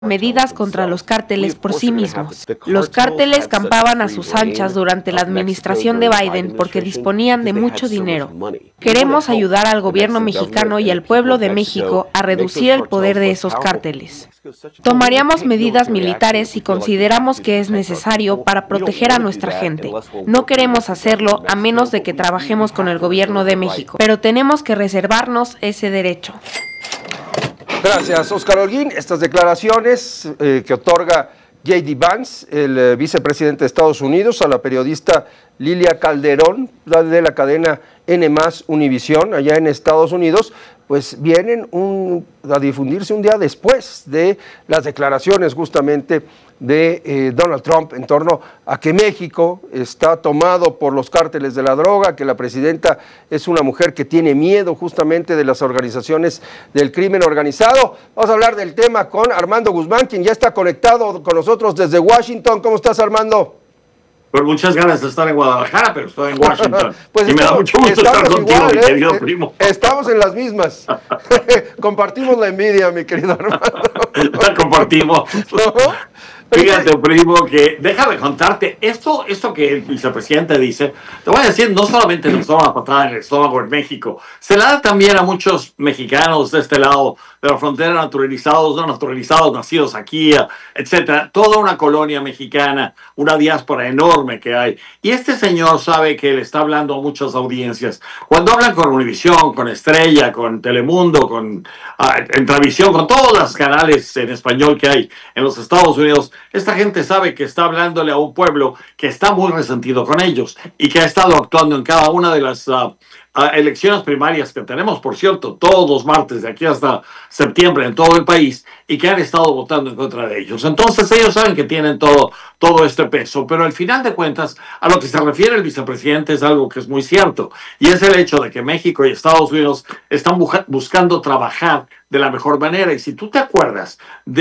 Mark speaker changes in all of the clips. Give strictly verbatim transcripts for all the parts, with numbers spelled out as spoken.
Speaker 1: medidas contra los cárteles por sí mismos. Los cárteles campaban a sus anchas durante la administración de Biden porque disponían de mucho dinero. Queremos ayudar al gobierno mexicano y al pueblo de México a reducir el poder de esos cárteles. Tomaríamos medidas militares si consideramos que es necesario para proteger a nuestra gente. No queremos hacerlo a menos de que trabajemos con el gobierno de México, pero tenemos que reservarnos ese derecho.
Speaker 2: Gracias, Óscar Holguín. Estas declaraciones eh, que otorga J D Vance, el eh, vicepresidente de Estados Unidos, a la periodista Lilia Calderón, de la cadena N más Univisión, allá en Estados Unidos, pues vienen un, a difundirse un día después de las declaraciones justamente de eh, Donald Trump en torno a que México está tomado por los cárteles de la droga, que la presidenta es una mujer que tiene miedo justamente de las organizaciones del crimen organizado. Vamos a hablar del tema con Armando Guzmán, quien ya está conectado con nosotros desde Washington. ¿Cómo estás, Armando?
Speaker 3: Pues muchas ganas de estar en Guadalajara, pero estoy en Washington.
Speaker 2: Pues
Speaker 3: y
Speaker 2: estamos,
Speaker 3: me da mucho gusto estar contigo, igual, mi querido
Speaker 2: eh,
Speaker 3: primo.
Speaker 2: Estamos en las mismas. Compartimos la envidia, mi querido Armando.
Speaker 3: La compartimos.
Speaker 2: ¿No?
Speaker 3: Fíjate, primo, que déjame contarte, esto, esto que el vicepresidente dice, te voy a decir, no solamente nos da una patada en el estómago en México, se la da también a muchos mexicanos de este lado de la frontera, naturalizados, no naturalizados, nacidos aquí, etcétera. Toda una colonia mexicana, una diáspora enorme que hay. Y este señor sabe que le está hablando a muchas audiencias. Cuando hablan con Univisión, con Estrella, con Telemundo, con uh, Entravisión, con todos los canales en español que hay en los Estados Unidos, esta gente sabe que está hablándole a un pueblo que está muy resentido con ellos y que ha estado actuando en cada una de las uh, uh, elecciones primarias que tenemos, por cierto, todos los martes de aquí hasta septiembre en todo el país, y que han estado votando en contra de ellos. Entonces ellos saben que tienen todo, todo este peso, pero al final de cuentas a lo que se refiere el vicepresidente es algo que es muy cierto, y es el hecho de que México y Estados Unidos están bu- buscando trabajar de la mejor manera. Y si tú te acuerdas,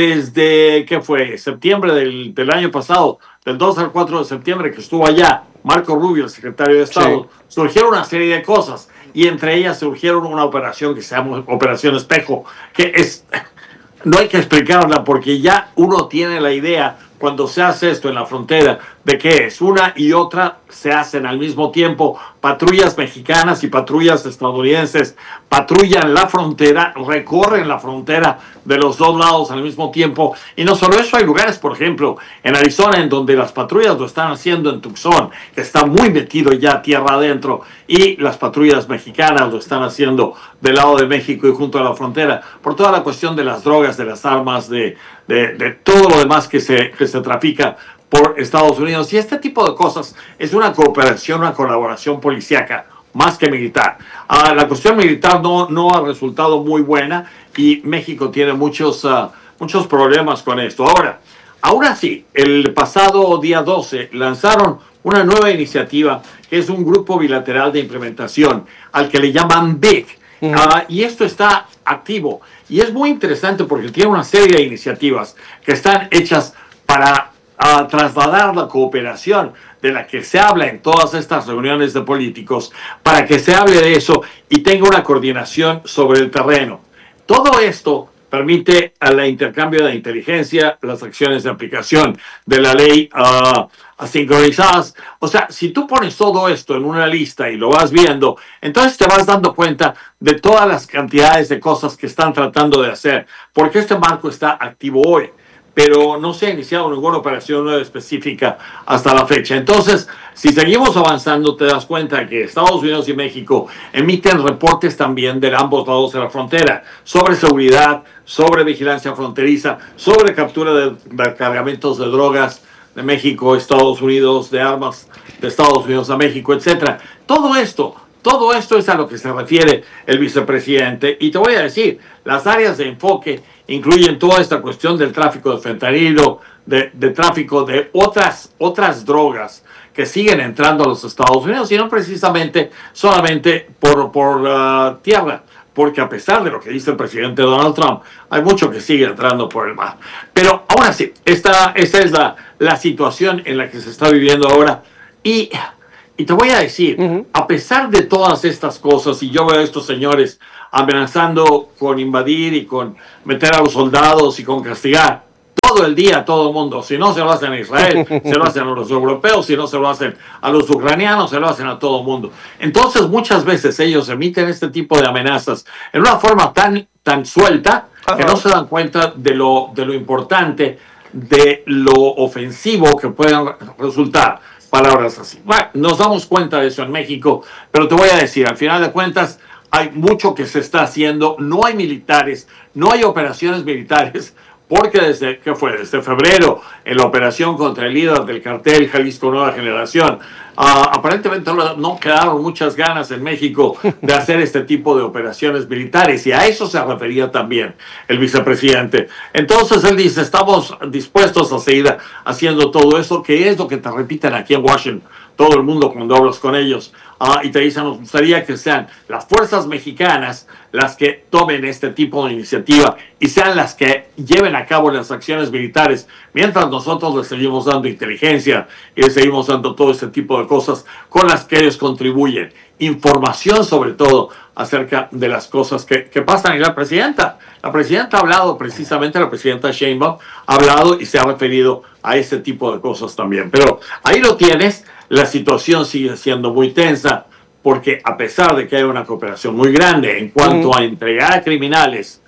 Speaker 3: desde, ¿qué fue? Septiembre del, del año pasado, del dos al cuatro de septiembre que estuvo allá Marco Rubio, el secretario de Estado, sí, surgieron una serie de cosas, y entre ellas surgieron una operación que se llama Operación Espejo, que es, no hay que explicarla porque ya uno tiene la idea cuando se hace esto en la frontera de que es una y otra se hacen al mismo tiempo. Patrullas mexicanas y patrullas estadounidenses patrullan la frontera, recorren la frontera de los dos lados al mismo tiempo. Y no solo eso, hay lugares, por ejemplo, en Arizona, en donde las patrullas lo están haciendo en Tucson, que está muy metido ya tierra adentro, y las patrullas mexicanas lo están haciendo del lado de México y junto a la frontera, por toda la cuestión de las drogas, de las armas, de, de, de todo lo demás que se, que se trafica por Estados Unidos. Y este tipo de cosas es una cooperación, una colaboración policíaca más que militar. Ah, la cuestión militar no, no ha resultado muy buena y México tiene muchos, uh, muchos problemas con esto. Ahora, ahora sí, el pasado día doce lanzaron una nueva iniciativa que es un grupo bilateral de implementación al que le llaman B I C. Uh, y esto está activo y es muy interesante porque tiene una serie de iniciativas que están hechas para a trasladar la cooperación de la que se habla en todas estas reuniones de políticos, para que se hable de eso y tenga una coordinación sobre el terreno. Todo esto permite el intercambio de inteligencia, las acciones de aplicación de la ley uh, sincronizadas. O sea, si tú pones todo esto en una lista y lo vas viendo, entonces te vas dando cuenta de todas las cantidades de cosas que están tratando de hacer, porque este marco está activo hoy, pero no se ha iniciado ninguna operación nueva específica hasta la fecha. Entonces, si seguimos avanzando, te das cuenta que Estados Unidos y México emiten reportes también de ambos lados de la frontera sobre seguridad, sobre vigilancia fronteriza, sobre captura de, de cargamentos de drogas de México, Estados Unidos, de armas de Estados Unidos a México, etcétera. Todo esto, todo esto es a lo que se refiere el vicepresidente. Y te voy a decir, las áreas de enfoque incluyen toda esta cuestión del tráfico de fentanilo, de, de tráfico de otras, otras drogas que siguen entrando a los Estados Unidos, y no precisamente solamente por, por uh, tierra, porque a pesar de lo que dice el presidente Donald Trump, hay mucho que sigue entrando por el mar. Pero ahora sí, esta, esta es la, la situación en la que se está viviendo ahora. Y, y te voy a decir, uh-huh. a pesar de todas estas cosas, y yo veo a estos señores amenazando con invadir y con meter a los soldados y con castigar, todo el día a todo el mundo. Si no se lo hacen a Israel, se lo hacen a los europeos, si no se lo hacen a los ucranianos, se lo hacen a todo el mundo. Entonces muchas veces ellos emiten este tipo de amenazas en una forma tan, tan suelta Ajá. que no se dan cuenta de lo, de lo importante, de lo ofensivo que pueden resultar palabras así. Bueno, nos damos cuenta de eso en México, pero te voy a decir, al final de cuentas, hay mucho que se está haciendo, no hay militares, no hay operaciones militares, porque desde, ¿qué fue? Desde febrero, en la operación contra el líder del cartel Jalisco Nueva Generación, uh, aparentemente no quedaron muchas ganas en México de hacer este tipo de operaciones militares, y a eso se refería también el vicepresidente. Entonces él dice, estamos dispuestos a seguir haciendo todo eso, que es lo que te repiten aquí en Washington, todo el mundo cuando hablas con ellos. Uh, y te dicen, nos gustaría que sean las fuerzas mexicanas las que tomen este tipo de iniciativa y sean las que lleven a cabo las acciones militares, mientras nosotros les seguimos dando inteligencia y les seguimos dando todo este tipo de cosas con las que ellos contribuyen. Información sobre todo acerca de las cosas que, que pasan. Y la presidenta, la presidenta ha hablado precisamente, la presidenta Sheinbaum ha hablado y se ha referido a ese tipo de cosas también. Pero ahí lo tienes. La situación sigue siendo muy tensa porque a pesar de que hay una cooperación muy grande en cuanto mm. a entregar a criminales,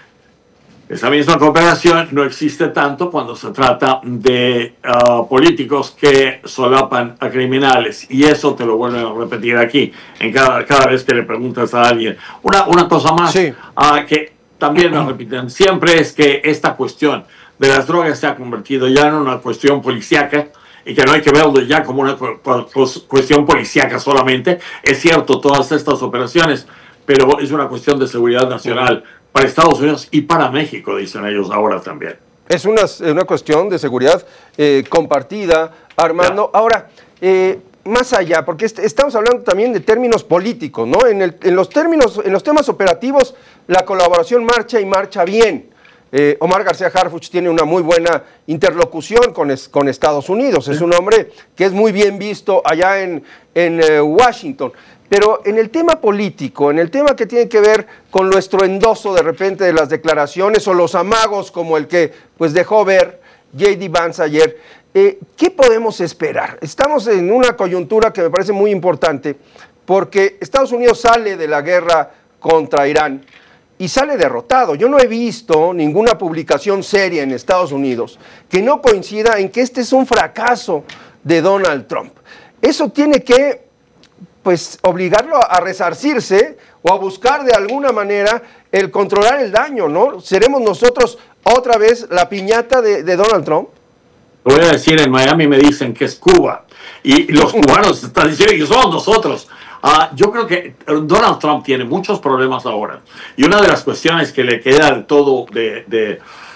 Speaker 3: esa misma cooperación no existe tanto cuando se trata de uh, políticos que solapan a criminales. Y eso te lo vuelven a repetir aquí, en cada, cada vez que le preguntas a alguien. Una, una cosa más sí. uh, que también me repiten siempre es que esta cuestión de las drogas se ha convertido ya en una cuestión policíaca, y que no hay que verlo ya como una cuestión policíaca solamente. Es cierto, todas estas operaciones, pero es una cuestión de seguridad nacional para Estados Unidos y para México, dicen ellos ahora también.
Speaker 2: Es una, una cuestión de seguridad eh, compartida, Armando. Ya. Ahora, eh, más allá, porque est estamos hablando también de términos políticos, ¿no? En, el, en, los términos, en los temas operativos, la colaboración marcha y marcha bien. Eh, Omar García Harfuch tiene una muy buena interlocución con, es, con Estados Unidos. Es un hombre que es muy bien visto allá en, en eh, Washington. Pero en el tema político, en el tema que tiene que ver con lo estruendoso de repente de las declaraciones o los amagos como el que pues, dejó ver J D Vance ayer, eh, ¿qué podemos esperar? Estamos en una coyuntura que me parece muy importante porque Estados Unidos sale de la guerra contra Irán y sale derrotado. Yo no he visto ninguna publicación seria en Estados Unidos que no coincida en que este es un fracaso de Donald Trump. Eso tiene que, pues, obligarlo a resarcirse o a buscar de alguna manera el controlar el daño, ¿no? ¿Seremos nosotros otra vez la piñata de, de Donald Trump?
Speaker 3: Lo voy a decir, en Miami me dicen que es Cuba, y los cubanos están diciendo que somos nosotros. Uh, yo creo que Donald Trump tiene muchos problemas ahora. Y una de las cuestiones que le queda de todo, de, de,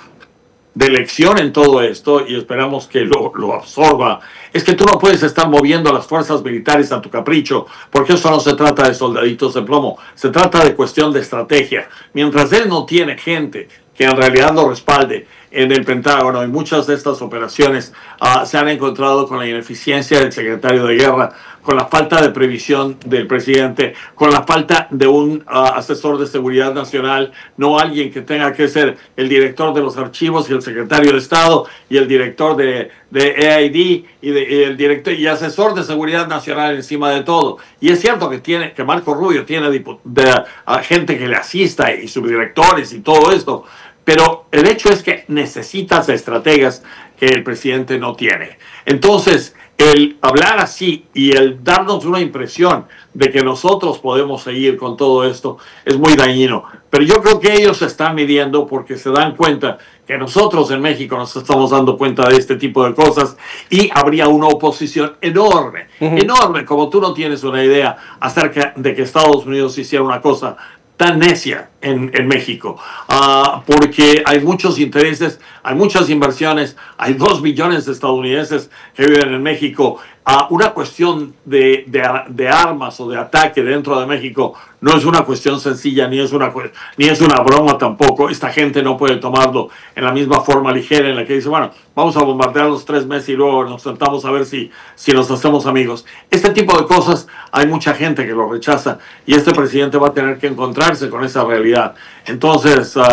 Speaker 3: de lección en todo esto, y esperamos que lo, lo absorba, es que tú no puedes estar moviendo las fuerzas militares a tu capricho, porque eso no se trata de soldaditos de plomo, se trata de cuestión de estrategia. Mientras él no tiene gente que en realidad lo respalde en el Pentágono, y muchas de estas operaciones uh, se han encontrado con la ineficiencia del secretario de Guerra, con la falta de previsión del presidente, con la falta de un uh, asesor de seguridad nacional, no alguien que tenga que ser el director de los archivos y el secretario de Estado y el director de, de A I D y, de, y el director y asesor de seguridad nacional encima de todo. Y es cierto que tiene que Marco Rubio tiene de, uh, gente que le asista y subdirectores y todo esto, pero el hecho es que necesitas estrategas que el presidente no tiene. Entonces, el hablar así y el darnos una impresión de que nosotros podemos seguir con todo esto es muy dañino. Pero yo creo que ellos se están midiendo porque se dan cuenta que nosotros en México nos estamos dando cuenta de este tipo de cosas y habría una oposición enorme, uh-huh. enorme, como tú no tienes una idea acerca de que Estados Unidos hiciera una cosa tan necia en, en México, uh, porque hay muchos intereses, hay muchas inversiones, hay dos millones de estadounidenses que viven en México. Uh, una cuestión de, de, de armas o de ataque dentro de México no es una cuestión sencilla, ni es una, ni es una broma tampoco. Esta gente no puede tomarlo en la misma forma ligera en la que dice, bueno, vamos a bombardear los tres meses y luego nos sentamos a ver si, si nos hacemos amigos. Este tipo de cosas hay mucha gente que lo rechaza y este presidente va a tener que encontrarse con esa realidad. Entonces, uh,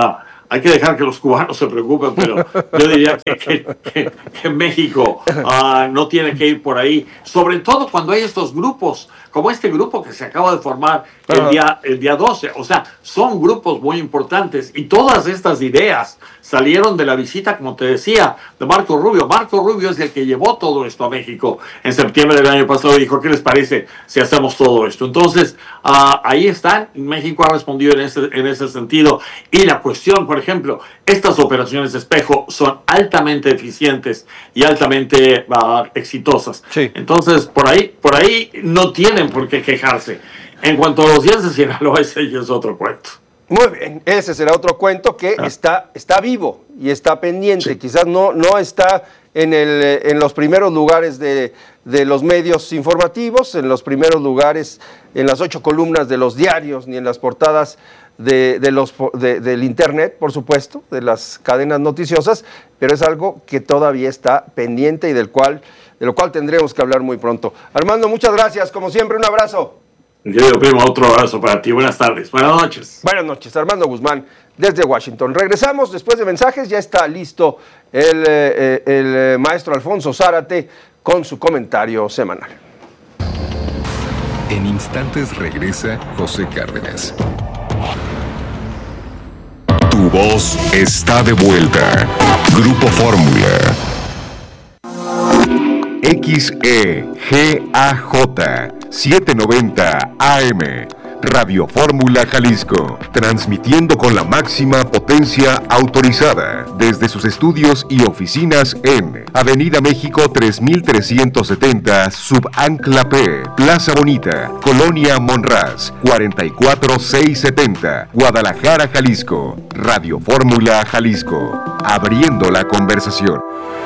Speaker 3: hay que dejar que los cubanos se preocupen, pero yo diría que, que, que, que México uh, no tiene que ir por ahí, sobre todo cuando hay estos grupos, como este grupo que se acaba de formar el día, el día doce. O sea, son grupos muy importantes y todas estas ideas salieron de la visita, como te decía, de Marco Rubio. Marco Rubio es el que llevó todo esto a México en septiembre del año pasado y dijo, ¿qué les parece si hacemos todo esto? Entonces, uh, ahí están. México ha respondido en ese, en ese sentido. Y la cuestión, por ejemplo, estas operaciones de espejo son altamente eficientes y altamente uh, exitosas. Sí. Entonces, por ahí, por ahí no tienen por qué quejarse. En cuanto a los días de Sinaloa, ese ya es otro cuento.
Speaker 2: Muy bien, ese será otro cuento que ah. está, está vivo y está pendiente. Sí. Quizás no, no está en, el, en los primeros lugares de, de los medios informativos, en los primeros lugares, en las ocho columnas de los diarios, ni en las portadas de, de los, de, del internet, por supuesto, de las cadenas noticiosas, pero es algo que todavía está pendiente y del cual, de lo cual tendremos que hablar muy pronto. Armando, muchas gracias, como siempre, un abrazo.
Speaker 3: Querido primo, otro abrazo para ti. Buenas tardes. Buenas noches.
Speaker 2: Buenas noches. Armando Guzmán, desde Washington. Regresamos después de mensajes. Ya está listo el, eh, el maestro Alfonso Zárate con su comentario semanal.
Speaker 4: En instantes regresa José Cárdenas. Tu voz está de vuelta. Grupo Fórmula. X E G A J setecientos noventa A M, Radio Fórmula Jalisco, transmitiendo con la máxima potencia autorizada desde sus estudios y oficinas en Avenida México tres mil trescientos setenta, Subancla P, Plaza Bonita, Colonia Monraz, cuarenta y cuatro mil seiscientos setenta, Guadalajara, Jalisco. Radio Fórmula Jalisco, abriendo la conversación.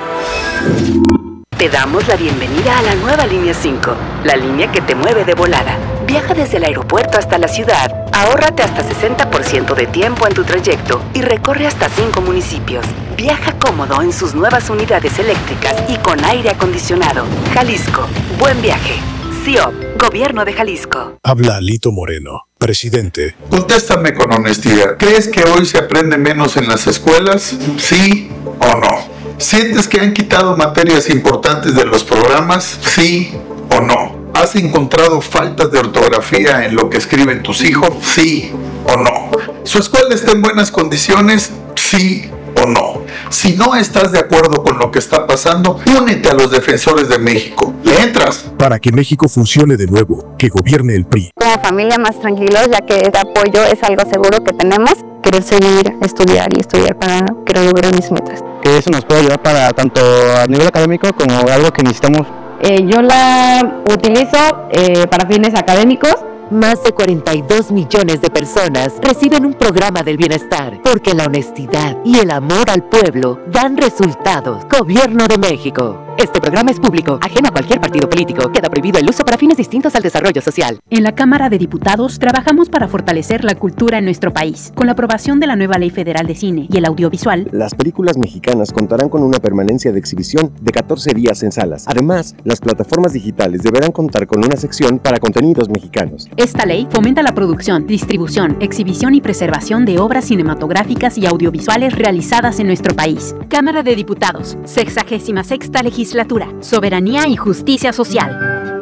Speaker 5: Te damos la bienvenida a la nueva línea cinco, la línea que te mueve de volada. Viaja desde el aeropuerto hasta la ciudad, ahórrate hasta sesenta por ciento de tiempo en tu trayecto y recorre hasta cinco municipios. Viaja cómodo en sus nuevas unidades eléctricas y con aire acondicionado. Jalisco, buen viaje. C I O P, Gobierno de Jalisco.
Speaker 6: Habla Lito Moreno, presidente.
Speaker 7: Contéstame con honestidad. ¿Crees que hoy se aprende menos en las escuelas? ¿Sí o no? ¿Sientes que han quitado materias importantes de los programas? ¿Sí o no? ¿Has encontrado faltas de ortografía en lo que escriben tus hijos? ¿Sí o no? ¿Su escuela está en buenas condiciones? ¿Sí o no? Si no estás de acuerdo con lo que está pasando, únete a los defensores de México. ¿Le entras?
Speaker 6: Para que México funcione de nuevo, que gobierne el P R I.
Speaker 8: Como familia más tranquilos, ya que este apoyo es algo seguro que tenemos. Quiero seguir estudiar y estudiar para querer lograr mis metas.
Speaker 9: Que eso nos puede ayudar para tanto a nivel académico como algo que necesitamos.
Speaker 10: Eh, yo la utilizo eh, para fines académicos.
Speaker 11: Más de cuarenta y dos millones de personas reciben un programa del bienestar, porque la honestidad y el amor al pueblo dan resultados. Gobierno de México. Este programa es público, ajeno a cualquier partido político. Queda prohibido el uso para fines distintos al desarrollo social.
Speaker 12: En la Cámara de Diputados trabajamos para fortalecer la cultura en nuestro país. Con la aprobación de la nueva Ley Federal de Cine y el Audiovisual,
Speaker 13: las películas mexicanas contarán con una permanencia de exhibición de catorce días en salas. Además, las plataformas digitales deberán contar con una sección para contenidos mexicanos.
Speaker 12: Esta ley fomenta la producción, distribución, exhibición y preservación de obras cinematográficas y audiovisuales realizadas en nuestro país. Cámara de Diputados, sexagésima sexta legislatura. Soberanía y justicia social.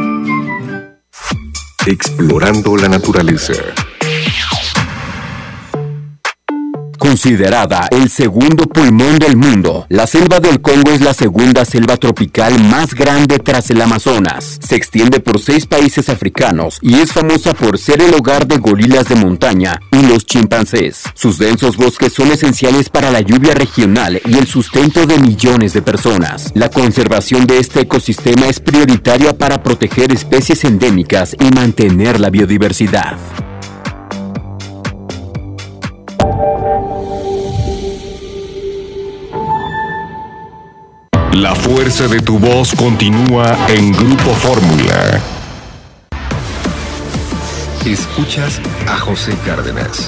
Speaker 4: Explorando la naturaleza.
Speaker 14: Considerada el segundo pulmón del mundo, la selva del Congo es la segunda selva tropical más grande tras el Amazonas. Se extiende por seis países africanos y es famosa por ser el hogar de gorilas de montaña y los chimpancés. Sus densos bosques son esenciales para la lluvia regional y el sustento de millones de personas. La conservación de este ecosistema es prioritaria para proteger especies endémicas y mantener la biodiversidad.
Speaker 4: La fuerza de tu voz continúa en Grupo Fórmula. Escuchas a José Cárdenas.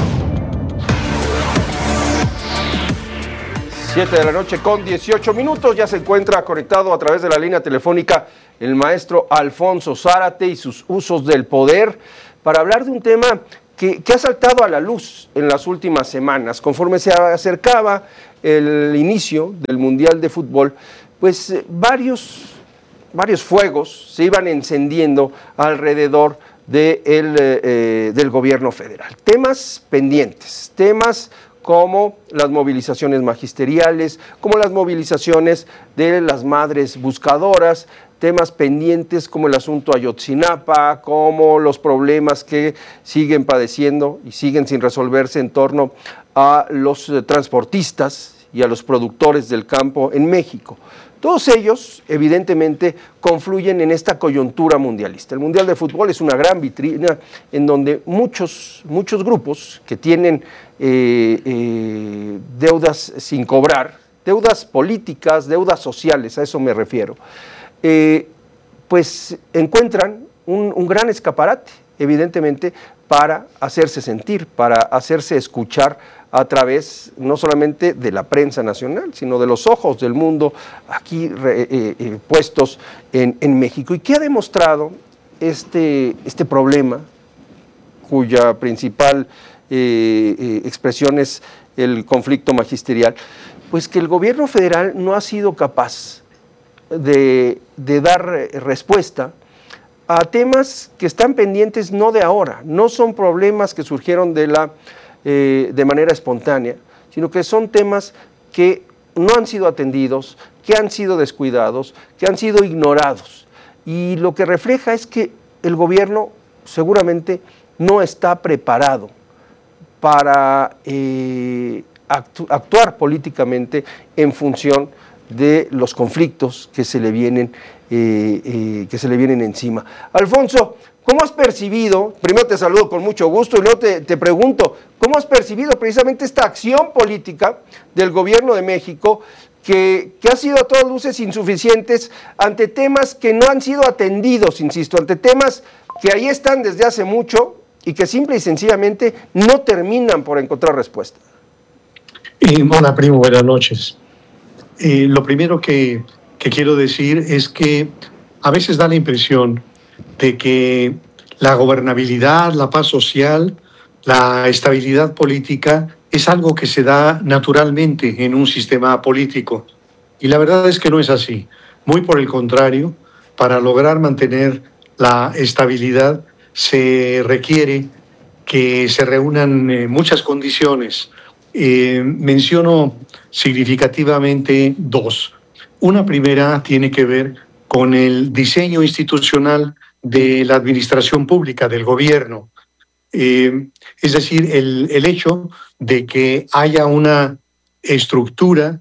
Speaker 2: siete de la noche con dieciocho minutos. Ya se encuentra conectado a través de la línea telefónica el maestro Alfonso Zárate y sus usos del poder para hablar de un tema que, que ha saltado a la luz en las últimas semanas. Conforme se acercaba el inicio del Mundial de Fútbol, pues eh, varios, varios fuegos se iban encendiendo alrededor de el, eh, del gobierno federal. Temas pendientes, temas como las movilizaciones magisteriales, como las movilizaciones de las madres buscadoras, temas pendientes como el asunto Ayotzinapa, como los problemas que siguen padeciendo y siguen sin resolverse en torno a los eh, transportistas y a los productores del campo en México. Todos ellos, evidentemente, confluyen en esta coyuntura mundialista. El Mundial de Fútbol es una gran vitrina en donde muchos, muchos grupos que tienen eh, eh, deudas sin cobrar, deudas políticas, deudas sociales, a eso me refiero, eh, pues encuentran un, un gran escaparate, evidentemente, para hacerse sentir, para hacerse escuchar a través no solamente de la prensa nacional, sino de los ojos del mundo aquí eh, eh, puestos en, en México. ¿Y qué ha demostrado este, este problema, cuya principal eh, eh, expresión es el conflicto magisterial? Pues que el gobierno federal no ha sido capaz de, de dar respuesta a temas que están pendientes no de ahora, no son problemas que surgieron de, la, eh, de manera espontánea, sino que son temas que no han sido atendidos, que han sido descuidados, que han sido ignorados. Y lo que refleja es que el gobierno seguramente no está preparado para eh, actu- actuar políticamente en función de los conflictos que se le vienen Eh, eh, que se le vienen encima. Alfonso, ¿cómo has percibido, primero te saludo con mucho gusto y luego te, te pregunto, ¿cómo has percibido precisamente esta acción política del gobierno de México que, que ha sido a todas luces insuficientes ante temas que no han sido atendidos, insisto, ante temas que ahí están desde hace mucho y que simple y sencillamente no terminan por encontrar respuesta?
Speaker 15: Eh, hola, primo, buenas noches. Eh, lo primero que que quiero decir es que a veces da la impresión de que la gobernabilidad, la paz social, la estabilidad política es algo que se da naturalmente en un sistema político. Y la verdad es que no es así. Muy por el contrario, para lograr mantener la estabilidad se requiere que se reúnan eh, muchas condiciones. Eh, menciono significativamente dos. Una primera tiene que ver con el diseño institucional de la administración pública, del gobierno. Eh, es decir, el, el hecho de que haya una estructura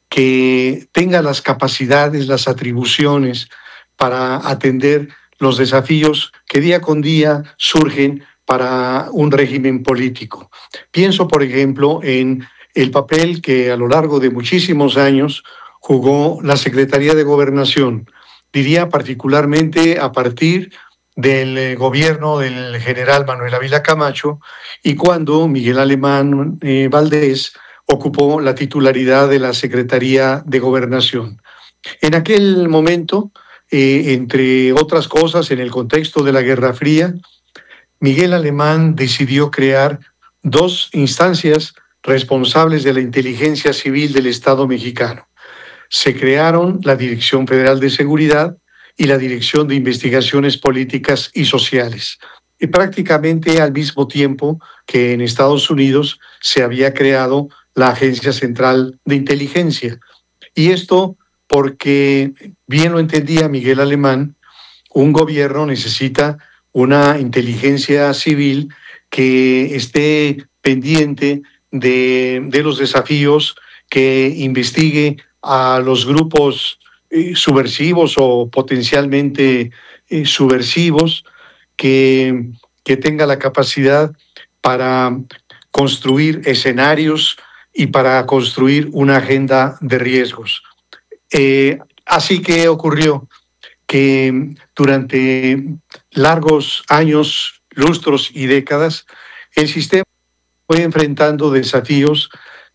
Speaker 15: que tenga las capacidades, las atribuciones para atender los desafíos que día con día surgen para un régimen político. Pienso, por ejemplo, en el papel que a lo largo de muchísimos años jugó la Secretaría de Gobernación, diría particularmente a partir del gobierno del general Manuel Ávila Camacho y cuando Miguel Alemán eh, Valdés ocupó la titularidad de la Secretaría de Gobernación. En aquel momento, eh, entre otras cosas, en el contexto de la Guerra Fría, Miguel Alemán decidió crear dos instancias responsables de la inteligencia civil del Estado mexicano. Se crearon la Dirección Federal de Seguridad y la Dirección de Investigaciones Políticas y Sociales. Y prácticamente al mismo tiempo que en Estados Unidos se había creado la Agencia Central de Inteligencia. Y esto porque, bien lo entendía Miguel Alemán, un gobierno necesita una inteligencia civil que esté pendiente de, de los desafíos, que investigue a los grupos eh, subversivos o potencialmente eh, subversivos, que, que tenga la capacidad para construir escenarios y para construir una agenda de riesgos. Eh, así que ocurrió que durante largos años, lustros y décadas, el sistema fue enfrentando desafíos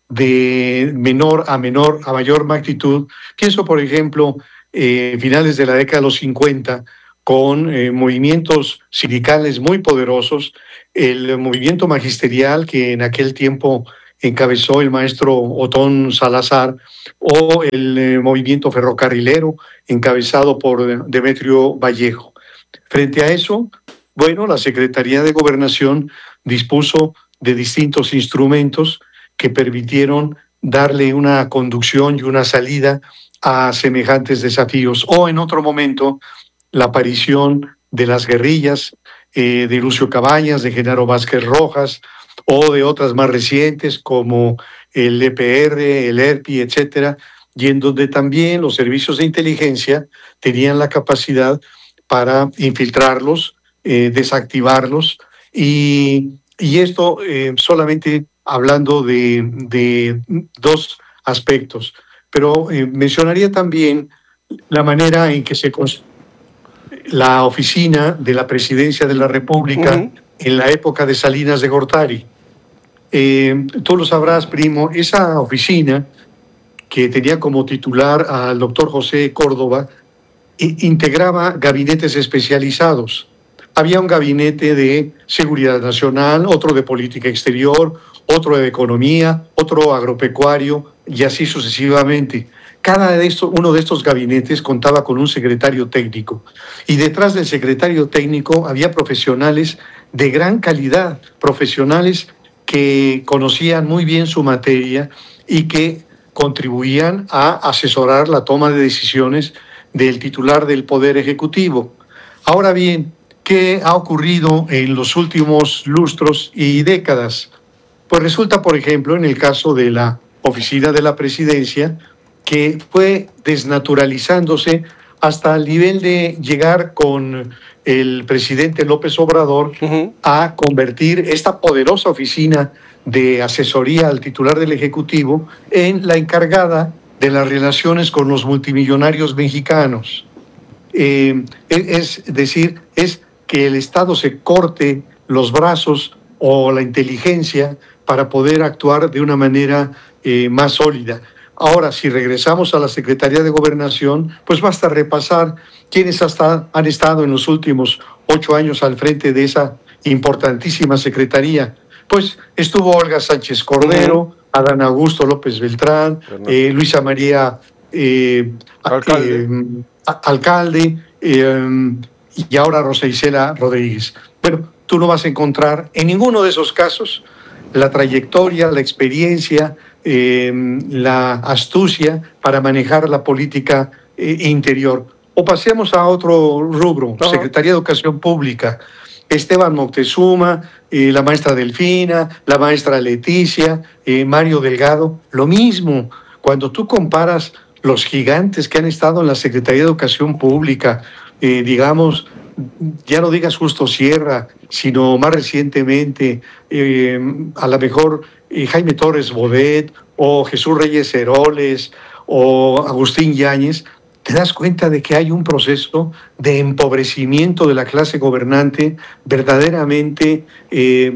Speaker 15: de menor a menor, a mayor magnitud. Pienso, por ejemplo, eh, finales de la década de los cincuenta, con eh, movimientos sindicales muy poderosos, el movimiento magisterial que en aquel tiempo encabezó el maestro Otón Salazar, o el eh, movimiento ferrocarrilero encabezado por Demetrio Vallejo. Frente a eso, bueno, la Secretaría de Gobernación dispuso de distintos instrumentos que permitieron darle una conducción y una salida a semejantes desafíos. O en otro momento, la aparición de las guerrillas eh, de Lucio Cabañas, de Genaro Vázquez Rojas, o de otras más recientes como el E P R, el E R P I, etcétera, y en donde también los servicios de inteligencia tenían la capacidad para infiltrarlos, eh, desactivarlos, y, y esto eh, solamente hablando de, de dos aspectos. Pero eh, mencionaría también la manera en que se construyó la oficina de la Presidencia de la República uh-huh. en la época de Salinas de Gortari. Eh, tú lo sabrás, primo, esa oficina que tenía como titular al doctor José Córdoba, e integraba gabinetes especializados. Había un gabinete de seguridad nacional, otro de política exterior, otro de economía, otro agropecuario y así sucesivamente. Cada de estos, uno de estos gabinetes contaba con un secretario técnico y detrás del secretario técnico había profesionales de gran calidad, profesionales que conocían muy bien su materia y que contribuían a asesorar la toma de decisiones del titular del Poder Ejecutivo. Ahora bien, ¿qué ha ocurrido en los últimos lustros y décadas? Pues resulta, por ejemplo, en el caso de la Oficina de la Presidencia, que fue desnaturalizándose hasta el nivel de llegar con el presidente López Obrador uh-huh. a convertir esta poderosa oficina de asesoría al titular del Ejecutivo en la encargada de las relaciones con los multimillonarios mexicanos. Eh, es decir, es que el Estado se corte los brazos o la inteligencia para poder actuar de una manera eh, más sólida. Ahora, si regresamos a la Secretaría de Gobernación, pues basta repasar quiénes hasta han estado en los últimos ocho años al frente de esa importantísima secretaría. Pues estuvo Olga Sánchez Cordero, Adán Augusto López Beltrán, eh, Luisa María eh, alcalde, eh, alcalde eh, y ahora Rosa Isela Rodríguez. Bueno, tú no vas a encontrar en ninguno de esos casos la trayectoria, la experiencia, eh, la astucia para manejar la política eh, interior. O pasemos a otro rubro, uh-huh. Secretaría de Educación Pública. Esteban Moctezuma, eh, la maestra Delfina, la maestra Leticia, eh, Mario Delgado, lo mismo. Cuando tú comparas los gigantes que han estado en la Secretaría de Educación Pública, eh, digamos, ya no digas Justo Sierra, sino más recientemente, eh, a lo mejor eh, Jaime Torres Bodet, o Jesús Reyes Heroles, o Agustín Yáñez, te das cuenta de que hay un proceso de empobrecimiento de la clase gobernante verdaderamente eh,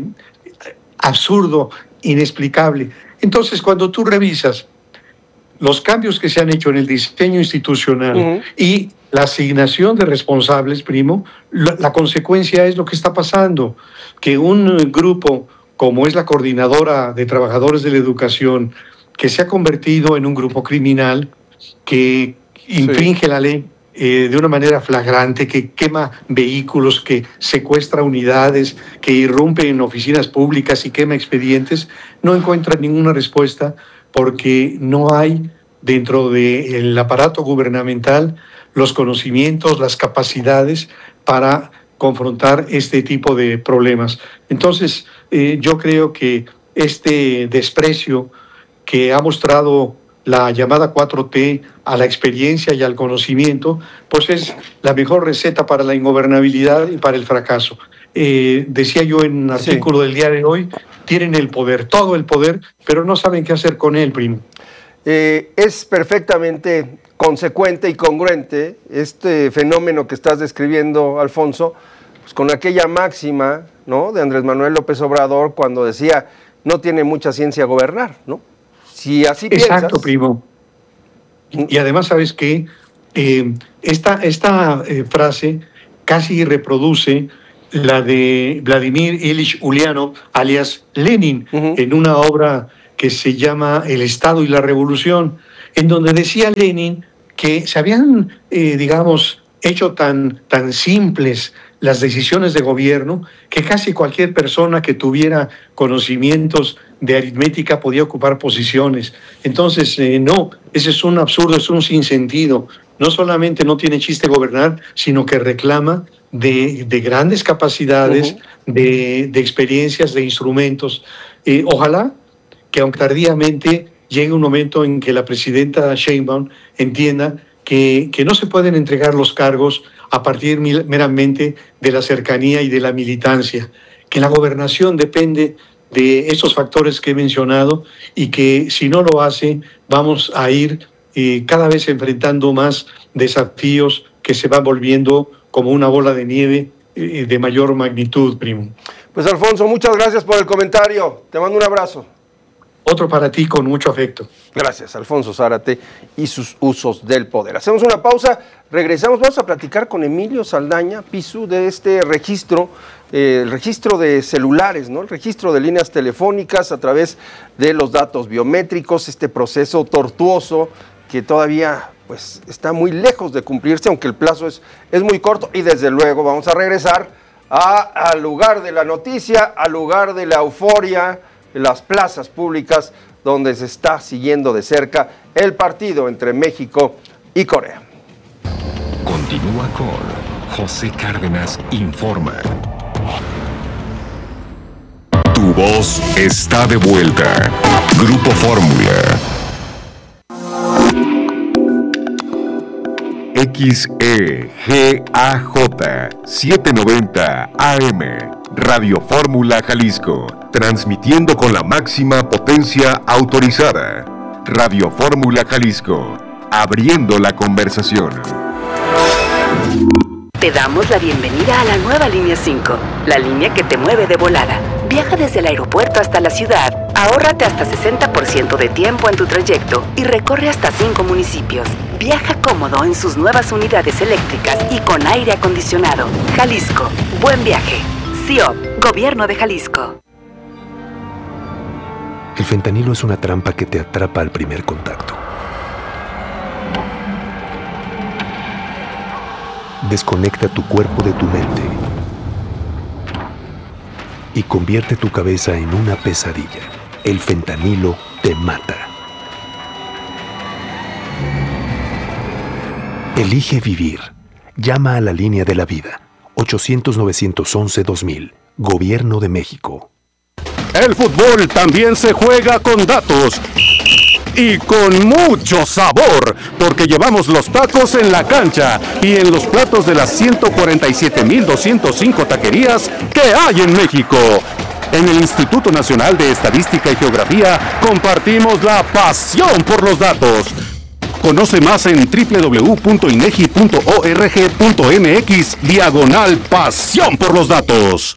Speaker 15: absurdo, inexplicable. Entonces, cuando tú revisas los cambios que se han hecho en el diseño institucional uh-huh. y la asignación de responsables, primo, la, la consecuencia es lo que está pasando, que un grupo como es la Coordinadora de Trabajadores de la Educación, que se ha convertido en un grupo criminal, que infringe sí. la ley eh, de una manera flagrante, que quema vehículos, que secuestra unidades, que irrumpe en oficinas públicas y quema expedientes, no encuentra ninguna respuesta porque no hay dentro del aparato gubernamental los conocimientos, las capacidades para confrontar este tipo de problemas. Entonces, eh, yo creo que este desprecio que ha mostrado la llamada cuatro T a la experiencia y al conocimiento, pues es la mejor receta para la ingobernabilidad y para el fracaso. Eh, decía yo en un artículo sí. del día de hoy, tienen el poder, todo el poder, pero no saben qué hacer con él, primo.
Speaker 2: Eh, es perfectamente consecuente y congruente este fenómeno que estás describiendo, Alfonso, pues con aquella máxima, ¿no?, de Andrés Manuel López Obrador cuando decía, no tiene mucha ciencia gobernar, ¿no? Si así piensas...
Speaker 15: Exacto, primo. Y además, ¿sabes qué? Eh, esta esta eh, frase casi reproduce la de Vladimir Ilich Ulyanov, alias Lenin, uh-huh. en una obra que se llama El Estado y la Revolución, en donde decía Lenin que se habían, eh, digamos, hecho tan, tan simples las decisiones de gobierno que casi cualquier persona que tuviera conocimientos de aritmética podía ocupar posiciones. Entonces, eh, no, ese es un absurdo, es un sinsentido. No solamente no tiene chiste gobernar, sino que reclama de, de grandes capacidades, uh-huh. de, de experiencias, de instrumentos. Eh, ojalá que aunque tardíamente llegue un momento en que la presidenta Sheinbaum entienda que, que no se pueden entregar los cargos a partir meramente de la cercanía y de la militancia, que la gobernación depende de esos factores que he mencionado y que si no lo hace vamos a ir eh, cada vez enfrentando más desafíos que se van volviendo como una bola de nieve eh, de mayor magnitud, primo.
Speaker 2: Pues Alfonso, muchas gracias por el comentario. Te mando un abrazo.
Speaker 15: Otro para ti con mucho afecto.
Speaker 2: Gracias, Alfonso Zárate y sus usos del poder. Hacemos una pausa, regresamos, vamos a platicar con Emilio Saldaña, Pisu, de este registro, eh, el registro de celulares, ¿no? El registro de líneas telefónicas a través de los datos biométricos, este proceso tortuoso que todavía pues, está muy lejos de cumplirse, aunque el plazo es, es muy corto, y desde luego vamos a regresar a, al lugar de la noticia, al lugar de la euforia, las plazas públicas donde se está siguiendo de cerca el partido entre México y Corea.
Speaker 4: Continúa con José Cárdenas Informa. Tu voz está de vuelta. Grupo Fórmula. X E G A J setecientos noventa A M, Radio Fórmula Jalisco, transmitiendo con la máxima potencia autorizada. Radio Fórmula Jalisco, abriendo la conversación.
Speaker 5: Te damos la bienvenida a la nueva línea cinco, la línea que te mueve de volada. Viaja desde el aeropuerto hasta la ciudad, ahórrate hasta sesenta por ciento de tiempo en tu trayecto y recorre hasta cinco municipios. Viaja cómodo en sus nuevas unidades eléctricas y con aire acondicionado. Jalisco, buen viaje. C I O P, Gobierno de Jalisco.
Speaker 16: El fentanilo es una trampa que te atrapa al primer contacto. Desconecta tu cuerpo de tu mente y convierte tu cabeza en una pesadilla. El fentanilo te mata. Elige vivir. Llama a la línea de la vida. ochocientos, novecientos once, dos mil. Gobierno de México.
Speaker 17: El fútbol también se juega con datos. Y con mucho sabor, porque llevamos los tacos en la cancha y en los platos de las ciento cuarenta y siete mil doscientas cinco taquerías que hay en México. En el Instituto Nacional de Estadística y Geografía compartimos la pasión por los datos. Conoce más en doble u doble u doble u punto inegi punto org punto mx diagonal pasión por los datos.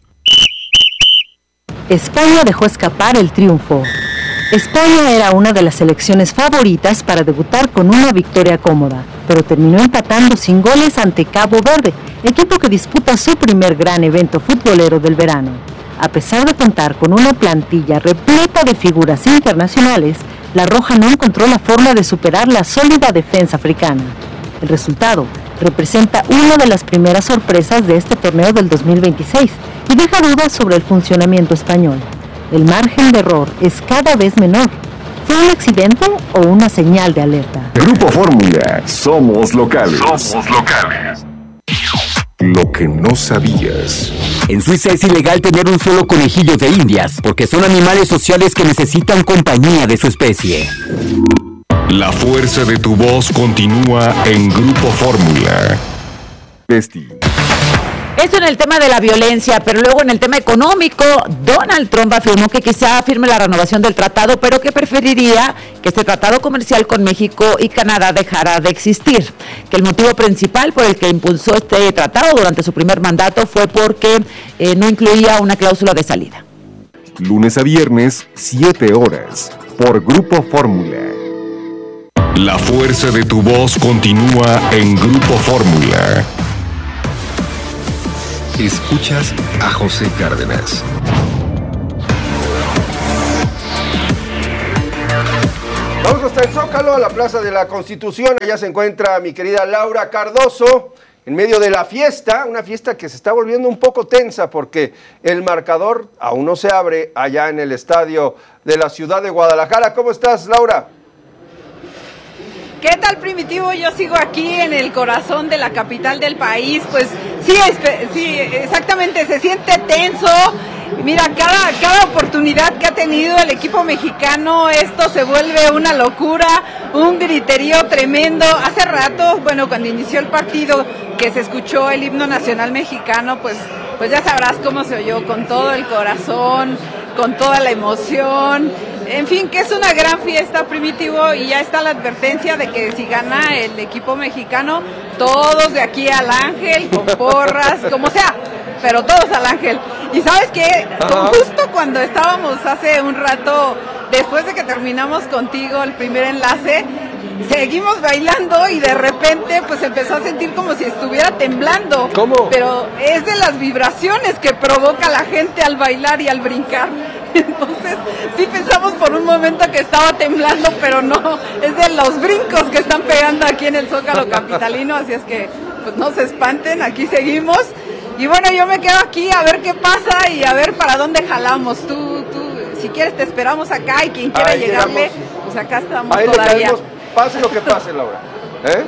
Speaker 18: España dejó escapar el triunfo. España era una de las selecciones favoritas para debutar con una victoria cómoda, pero terminó empatando sin goles ante Cabo Verde, equipo que disputa su primer gran evento futbolero del verano. A pesar de contar con una plantilla repleta de figuras internacionales, la Roja no encontró la forma de superar la sólida defensa africana. El resultado representa una de las primeras sorpresas de este torneo del dos mil veintiséis y deja dudas sobre el funcionamiento español. El margen de error es cada vez menor. ¿Fue un accidente o una señal de alerta?
Speaker 4: Grupo Fórmula, somos locales. Somos locales. Lo que no sabías.
Speaker 14: En Suiza es ilegal tener un solo conejillo de indias, porque son animales sociales que necesitan compañía de su especie.
Speaker 4: La fuerza de tu voz continúa en Grupo Fórmula.
Speaker 19: Esto en el tema de la violencia, pero luego en el tema económico, Donald Trump afirmó que quizá firme la renovación del tratado, pero que preferiría que este tratado comercial con México y Canadá dejara de existir. Que el motivo principal por el que impulsó este tratado durante su primer mandato fue porque eh, no incluía una cláusula de salida.
Speaker 4: Lunes a viernes, siete horas, por Grupo Fórmula. La fuerza de tu voz continúa en Grupo Fórmula. Escuchas a José Cárdenas.
Speaker 2: Vamos hasta el Zócalo, a la Plaza de la Constitución. Allá se encuentra mi querida Laura Cardoso, en medio de la fiesta, una fiesta que se está volviendo un poco tensa porque el marcador aún no se abre allá en el estadio de la ciudad de Guadalajara. ¿Cómo estás, Laura?
Speaker 20: ¿Qué tal, Primitivo? Yo sigo aquí en el corazón de la capital del país. Pues sí, sí, exactamente, se siente tenso. Mira, cada, cada oportunidad que ha tenido el equipo mexicano, esto se vuelve una locura, un griterío tremendo. Hace rato, bueno, cuando inició el partido, que se escuchó el himno nacional mexicano, pues, pues ya sabrás cómo se oyó, con todo el corazón, con toda la emoción. En fin, que es una gran fiesta, Primitivo, y ya está la advertencia de que si gana el equipo mexicano, todos de aquí al Ángel, con porras, como sea, pero todos al Ángel. Y ¿sabes qué? Justo cuando estábamos hace un rato, después de que terminamos contigo el primer enlace, seguimos bailando y de repente pues empezó a sentir como si estuviera temblando.
Speaker 2: ¿Cómo?
Speaker 20: Pero es de las vibraciones que provoca la gente al bailar y al brincar. Entonces sí pensamos por un momento que estaba temblando, pero no, es de los brincos que están pegando aquí en el Zócalo capitalino, así es que pues no se espanten, aquí seguimos. Y bueno, yo me quedo aquí a ver qué pasa y a ver para dónde jalamos. Tú, tú, si quieres te esperamos acá y quien quiera ahí llegarle, llegamos. Pues acá estamos
Speaker 2: ahí
Speaker 20: todavía.
Speaker 2: Le caemos, pase lo que pase, Laura. ¿Eh?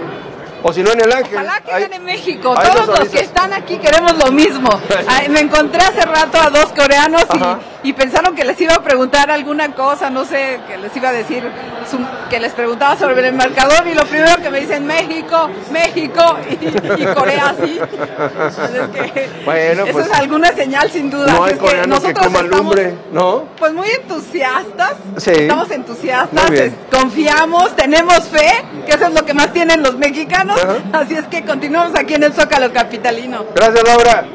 Speaker 2: O si no en el Ángel.
Speaker 20: Ojalá que
Speaker 2: ahí,
Speaker 20: gane México. Todos los que están aquí queremos lo mismo. Ay, me encontré hace rato a dos coreanos y, y pensaron que les iba a preguntar alguna cosa, no sé, que les iba a decir, su, que les preguntaba sobre el marcador y lo primero que me dicen, México, México y, y Corea así. Es que
Speaker 2: bueno,
Speaker 20: eso
Speaker 2: pues,
Speaker 20: es alguna señal sin duda.
Speaker 2: No hay
Speaker 20: es
Speaker 2: coreanos
Speaker 20: que nosotros
Speaker 2: que coman
Speaker 20: estamos,
Speaker 2: lumbre, ¿no?
Speaker 20: Pues muy entusiastas.
Speaker 2: Sí.
Speaker 20: Estamos entusiastas,
Speaker 2: Muy bien.
Speaker 20: confiamos, tenemos fe, que eso es lo que más tienen los mexicanos. Ajá. Así es que continuamos aquí en el Zócalo capitalino.
Speaker 2: Gracias, Laura.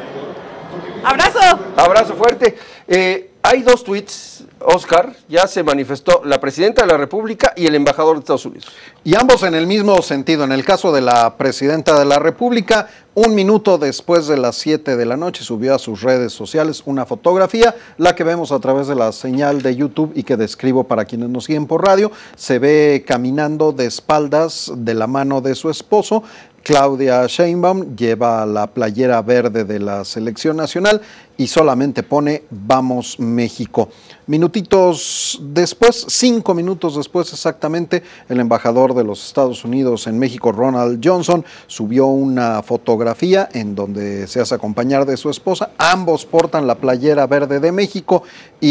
Speaker 20: Abrazo.
Speaker 2: Abrazo fuerte. Eh, hay dos tweets, Oscar, ya se manifestó la presidenta de la República y el embajador de Estados Unidos.
Speaker 21: Y ambos en el mismo sentido. En el caso de la presidenta de la República, un minuto después de las siete de la noche subió a sus redes sociales una fotografía, la que vemos a través de la señal de YouTube y que describo para quienes nos siguen por radio. Se ve caminando de espaldas de la mano de su esposo. Claudia Sheinbaum lleva la playera verde de la selección nacional y solamente pone Vamos México. Minutitos después, cinco minutos después exactamente, el embajador de los Estados Unidos en México, Ronald Johnson, subió una fotografía en donde se hace acompañar de su esposa. Ambos portan la playera verde de México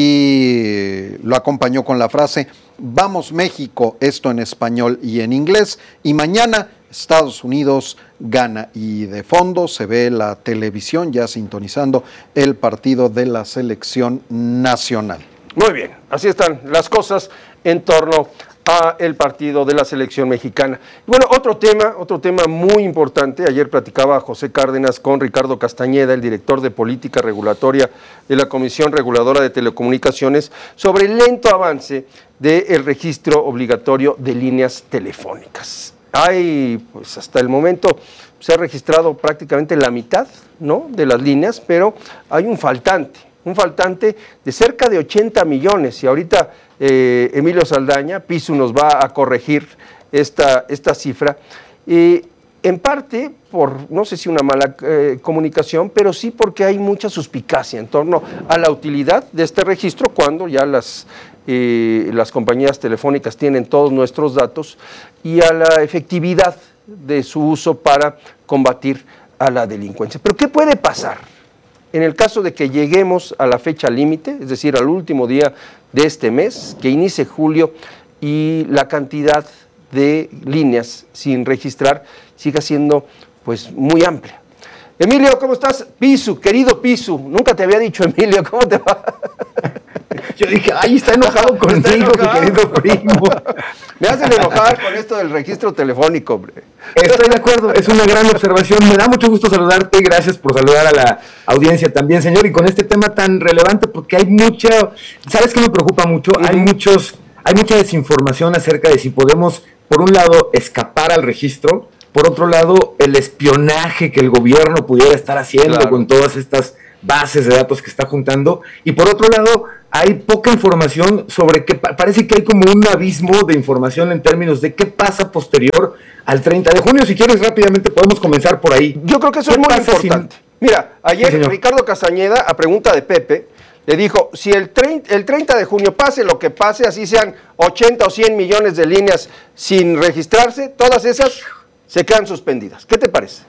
Speaker 21: y lo acompañó con la frase Vamos México, esto en español y en inglés, y mañana Estados Unidos gana. Y de fondo se ve la televisión ya sintonizando el partido de la selección nacional.
Speaker 2: Muy bien, así están las cosas en torno a el partido de la selección mexicana. Y bueno, otro tema, otro tema muy importante. Ayer platicaba José Cárdenas con Ricardo Castañeda, el director de política regulatoria de la Comisión Reguladora de Telecomunicaciones, sobre el lento avance del registro obligatorio de líneas telefónicas. Hay, pues hasta el momento se ha registrado prácticamente la mitad, ¿no?, de las líneas, pero hay un faltante, un faltante de cerca de ochenta millones. Y ahorita eh, Emilio Saldaña, Pisu, nos va a corregir esta, esta cifra. Eh, en parte por, no sé si una mala eh, comunicación, pero sí porque hay mucha suspicacia en torno a la utilidad de este registro cuando ya las... Eh, las compañías telefónicas tienen todos nuestros datos, y a la efectividad de su uso para combatir a la delincuencia. Pero ¿qué puede pasar en el caso de que lleguemos a la fecha límite, es decir, al último día de este mes, que inicie julio, y la cantidad de líneas sin registrar siga siendo pues muy amplia? Emilio, ¿cómo estás? Pisu, querido Pisu, nunca te había dicho Emilio, ¿cómo te va?
Speaker 22: Yo dije, ay, está enojado contigo, está enojado. Mi querido primo.
Speaker 2: Me hacen enojar con esto del registro telefónico, hombre.
Speaker 22: Estoy de acuerdo, es una gran observación. Me da mucho gusto saludarte y gracias por saludar a la audiencia también, señor. Y con este tema tan relevante, porque hay mucho, ¿sabes qué me preocupa mucho? Uh-huh. Hay muchos, hay mucha desinformación acerca de si podemos, por un lado, escapar al registro Por otro lado, el espionaje que el gobierno pudiera estar haciendo claro. con todas estas bases de datos que está juntando. Y por otro lado, hay poca información sobre que parece que hay como un abismo de información en términos de qué pasa posterior al treinta de junio. Si quieres, rápidamente podemos comenzar por ahí.
Speaker 2: Yo creo que eso es muy importante. Si... Mira, ayer sí, Ricardo Castañeda, a pregunta de Pepe, le dijo, si el treinta, el treinta de junio pase lo que pase, así sean ochenta o cien millones de líneas sin registrarse, todas esas se quedan suspendidas. ¿Qué te parece?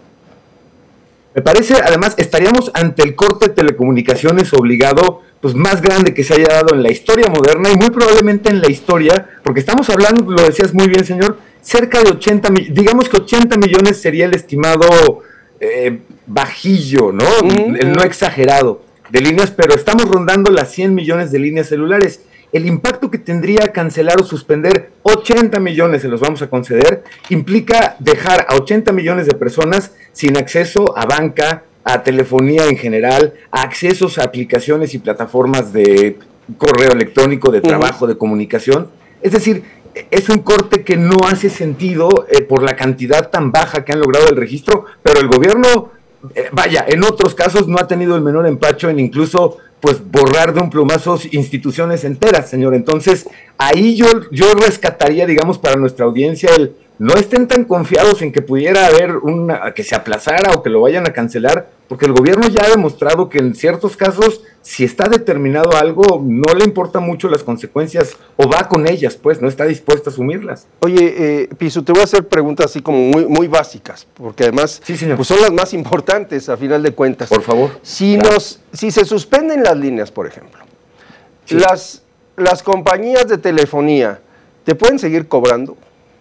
Speaker 22: Me parece, además, estaríamos ante el corte de telecomunicaciones obligado, pues más grande que se haya dado en la historia moderna y muy probablemente en la historia, porque estamos hablando, lo decías muy bien, señor, cerca de ochenta, digamos que ochenta millones sería el estimado eh, bajillo, ¿no? Mm-hmm. El no exagerado de líneas, pero estamos rondando las cien millones de líneas celulares. El impacto que tendría cancelar o suspender ochenta millones, se los vamos a conceder, implica dejar a ochenta millones de personas sin acceso a banca, a telefonía en general, a accesos a aplicaciones y plataformas de correo electrónico, de trabajo, uh-huh. de comunicación. Es decir, es un corte que no hace sentido eh, por la cantidad tan baja que han logrado el registro, pero el gobierno, eh, vaya, en otros casos no ha tenido el menor empacho en incluso pues borrar de un plumazo instituciones enteras, señor. Entonces, ahí yo, yo rescataría, digamos, para nuestra audiencia el no estén tan confiados en que pudiera haber una, que se aplazara o que lo vayan a cancelar, porque el gobierno ya ha demostrado que en ciertos casos, si está determinado algo, no le importa mucho las consecuencias o va con ellas, pues, no está dispuesto a asumirlas.
Speaker 2: Oye, eh, Pisu, te voy a hacer preguntas así como muy, muy básicas, porque además
Speaker 22: sí, señor.
Speaker 2: Pues son las más importantes a final de cuentas.
Speaker 22: Por favor.
Speaker 2: Si, claro. nos, si se suspenden las líneas, por ejemplo, sí. las, las compañías de telefonía, ¿te pueden seguir cobrando?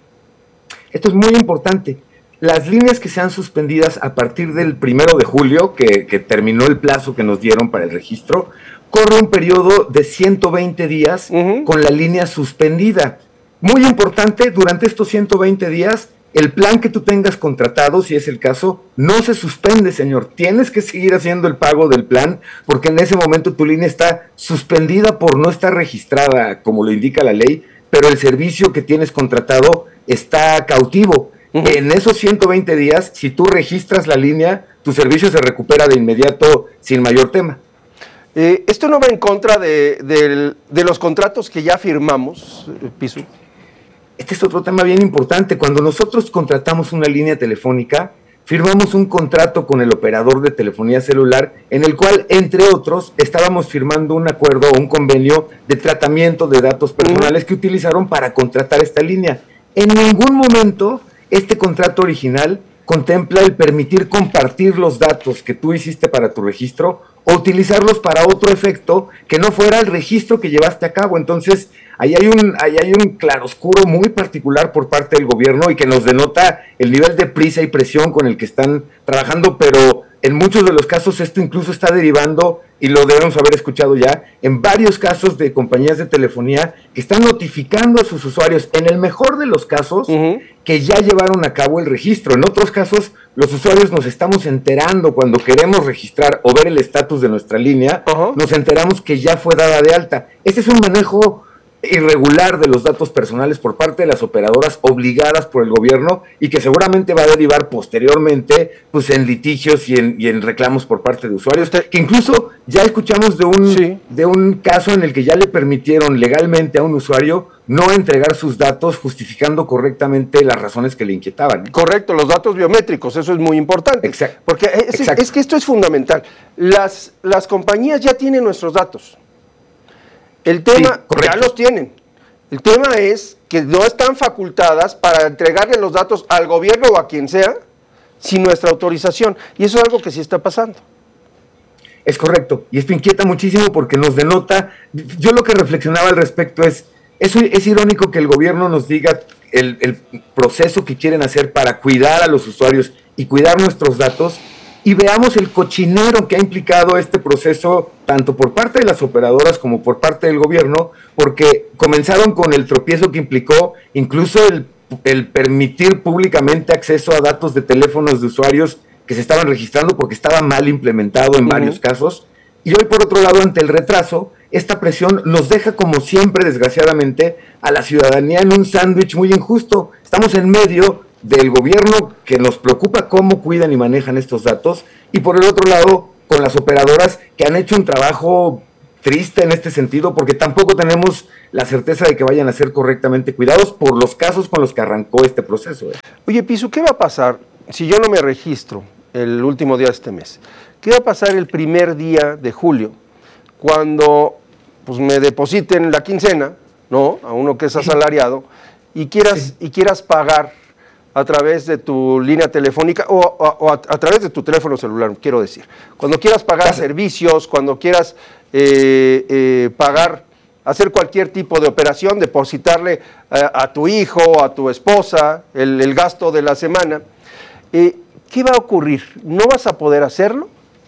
Speaker 22: Esto es muy importante. Las líneas que sean suspendidas a partir del primero de julio, que, que terminó el plazo que nos dieron para el registro, corre un periodo de ciento veinte días uh-huh. con la línea suspendida. Muy importante, durante estos ciento veinte días, el plan que tú tengas contratado, si es el caso, no se suspende, señor. Tienes que seguir haciendo el pago del plan, porque en ese momento tu línea está suspendida por no estar registrada, como lo indica la ley, pero el servicio que tienes contratado está cautivo. Uh-huh. En esos ciento veinte días, si tú registras la línea, tu servicio se recupera de inmediato sin mayor tema.
Speaker 2: Eh, ¿Esto no va en contra de, de, de los contratos que ya firmamos, Pisu?
Speaker 22: Este es otro tema bien importante. Cuando nosotros contratamos una línea telefónica, firmamos un contrato con el operador de telefonía celular en el cual, entre otros, estábamos firmando un acuerdo o un convenio de tratamiento de datos personales uh-huh. que utilizaron para contratar esta línea. En ningún momento este contrato original contempla el permitir compartir los datos que tú hiciste para tu registro o utilizarlos para otro efecto que no fuera el registro que llevaste a cabo. Entonces, ahí hay un, ahí hay un claroscuro muy particular por parte del gobierno y que nos denota el nivel de prisa y presión con el que están trabajando, pero en muchos de los casos esto incluso está derivando, y lo debemos haber escuchado ya, en varios casos de compañías de telefonía que están notificando a sus usuarios, en el mejor de los casos, uh-huh. que ya llevaron a cabo el registro. En otros casos, los usuarios nos estamos enterando cuando queremos registrar o ver el estatus de nuestra línea, uh-huh. nos enteramos que ya fue dada de alta. Este es un manejo irregular de los datos personales por parte de las operadoras obligadas por el gobierno y que seguramente va a derivar posteriormente pues en litigios y en, y en reclamos por parte de usuarios, que incluso ya escuchamos de un, sí. de un caso en el que ya le permitieron legalmente a un usuario no entregar sus datos justificando correctamente las razones que le inquietaban.
Speaker 2: Correcto, los datos biométricos, eso es muy importante.
Speaker 22: Exacto.
Speaker 2: Porque es, es que esto es fundamental. Las, las compañías ya tienen nuestros datos. El tema, sí, ya los tienen. El tema es que no están facultadas para entregarle los datos al gobierno o a quien sea sin nuestra autorización. Y eso es algo que sí está pasando.
Speaker 22: Es correcto. Y esto inquieta muchísimo porque nos denota. Yo lo que reflexionaba al respecto es, es, es irónico que el gobierno nos diga el, el proceso que quieren hacer para cuidar a los usuarios y cuidar nuestros datos, y veamos el cochinero que ha implicado este proceso, tanto por parte de las operadoras como por parte del gobierno, porque comenzaron con el tropiezo que implicó incluso el, el permitir públicamente acceso a datos de teléfonos de usuarios que se estaban registrando porque estaba mal implementado en uh-huh. varios casos, y hoy por otro lado, ante el retraso, esta presión nos deja como siempre, desgraciadamente, a la ciudadanía en un sándwich muy injusto. Estamos en medio del gobierno, que nos preocupa cómo cuidan y manejan estos datos, y por el otro lado, con las operadoras que han hecho un trabajo triste en este sentido, porque tampoco tenemos la certeza de que vayan a ser correctamente cuidados por los casos con los que arrancó este proceso. ¿eh?
Speaker 2: Oye, Pisu, ¿qué va a pasar si yo no me registro el último día de este mes? ¿Qué va a pasar el primer día de julio, cuando pues, me depositen la quincena, ¿no? A uno que es asalariado, y quieras, sí. y quieras pagar a través de tu línea telefónica o, o, o a, a través de tu teléfono celular, quiero decir. Cuando quieras pagar Pasa. servicios, cuando quieras eh, eh, pagar, hacer cualquier tipo de operación, depositarle a, a tu hijo, a tu esposa, el, el gasto de la semana, eh, ¿qué va a ocurrir? ¿No vas a poder hacerlo?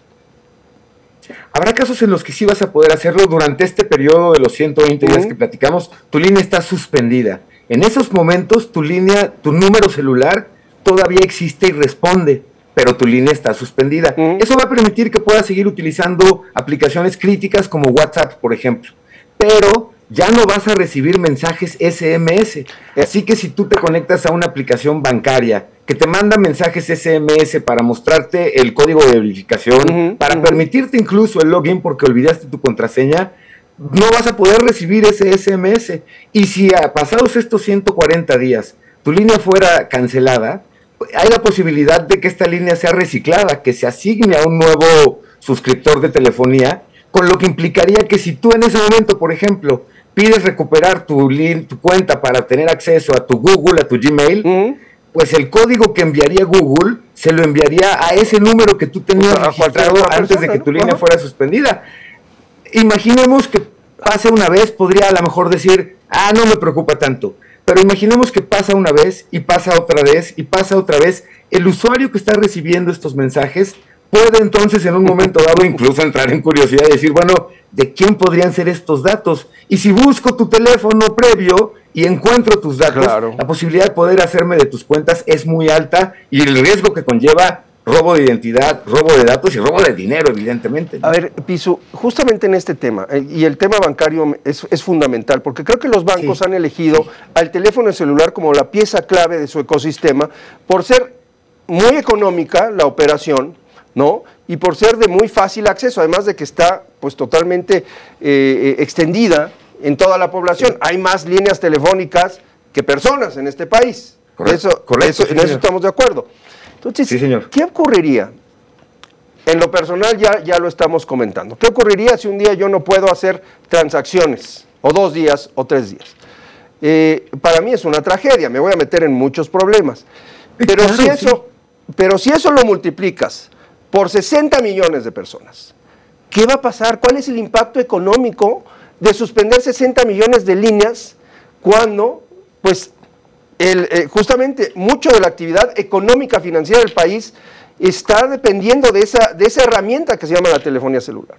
Speaker 22: Habrá casos en los que sí vas a poder hacerlo. Durante este periodo de los ciento veinte días uh-huh. que platicamos, tu línea está suspendida. En esos momentos, tu línea, tu número celular todavía existe y responde, pero tu línea está suspendida. Uh-huh. Eso va a permitir que puedas seguir utilizando aplicaciones críticas como WhatsApp, por ejemplo. Pero ya no vas a recibir mensajes ese eme ese. Así que si tú te conectas a una aplicación bancaria que te manda mensajes ese eme ese para mostrarte el código de verificación, uh-huh, para uh-huh. permitirte incluso el login porque olvidaste tu contraseña, no vas a poder recibir ese ese eme ese. Y si a pasados estos ciento cuarenta días tu línea fuera cancelada, hay la posibilidad de que esta línea sea reciclada, que se asigne a un nuevo suscriptor de telefonía, con lo que implicaría que si tú en ese momento, por ejemplo, pides recuperar tu, link, tu cuenta para tener acceso a tu Google, a tu Gmail, uh-huh. pues el código que enviaría Google se lo enviaría a ese número que tú tenías a registrado antes persona, de que tu ¿no? línea uh-huh. fuera suspendida. Imaginemos que pase una vez, podría a lo mejor decir, ah, no me preocupa tanto. Pero imaginemos que pasa una vez y pasa otra vez y pasa otra vez. El usuario que está recibiendo estos mensajes puede entonces en un momento dado incluso entrar en curiosidad y decir, bueno, ¿de quién podrían ser estos datos? Y si busco tu teléfono previo y encuentro tus datos, claro. la posibilidad de poder hacerme de tus cuentas es muy alta y el riesgo que conlleva robo de identidad, robo de datos y robo de dinero, evidentemente.
Speaker 2: A ver, Pisu, justamente en este tema, y el tema bancario es, es fundamental, porque creo que los bancos sí. han elegido al teléfono celular como la pieza clave de su ecosistema por ser muy económica la operación, ¿no? Y por ser de muy fácil acceso, además de que está pues totalmente eh, extendida en toda la población. Hay más líneas telefónicas que personas en este país. Correcto, eso, correcto, eso, sí, en eso estamos de acuerdo. Entonces, sí, señor. ¿Qué ocurriría? En lo personal ya, ya lo estamos comentando. ¿Qué ocurriría si un día yo no puedo hacer transacciones? O dos días o tres días. Eh, para mí es una tragedia, me voy a meter en muchos problemas. Pero, claro, si, eso, sí. pero si eso lo multiplicas por sesenta millones de personas, ¿qué va a pasar? ¿Cuál es el impacto económico de suspender sesenta millones de líneas cuando, pues, el, eh, justamente mucho de la actividad económica financiera del país está dependiendo de esa, de esa herramienta que se llama la telefonía celular?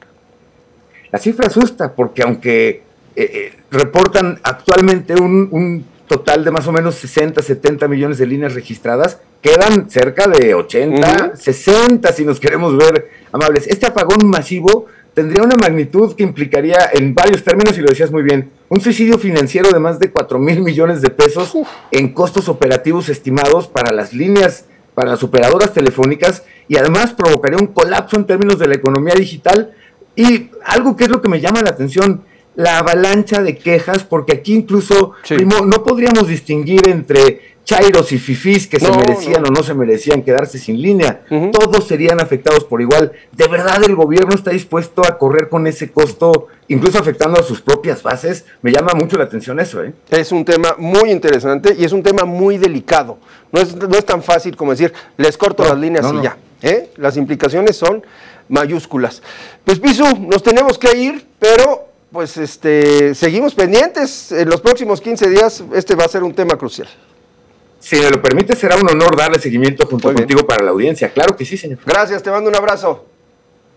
Speaker 22: La cifra asusta porque aunque eh, eh, reportan actualmente un, un total de más o menos sesenta, setenta millones de líneas registradas, quedan cerca de ochenta, uh-huh. sesenta si nos queremos ver amables. Este apagón masivo tendría una magnitud que implicaría, en varios términos, y lo decías muy bien, un suicidio financiero de más de cuatro mil millones de pesos uh. en costos operativos estimados para las líneas, para las operadoras telefónicas, y además provocaría un colapso en términos de la economía digital. Y algo que es lo que me llama la atención, la avalancha de quejas, porque aquí incluso, sí. primo, no podríamos distinguir entre chairos y fifís que se no, merecían no. o no se merecían quedarse sin línea. Uh-huh. Todos serían afectados por igual. ¿De verdad el gobierno está dispuesto a correr con ese costo, incluso afectando a sus propias bases? Me llama mucho la atención eso, ¿eh?
Speaker 2: Es un tema muy interesante y es un tema muy delicado. No es, no es tan fácil como decir, les corto no, las líneas no, y no. ya. ¿eh? Las implicaciones son mayúsculas. Pues, Pisu, nos tenemos que ir, pero pues este seguimos pendientes. En los próximos quince días este va a ser un tema crucial.
Speaker 22: Si me lo permite, será un honor darle seguimiento junto contigo para la audiencia. Claro que sí, señor.
Speaker 2: Gracias, te mando un abrazo.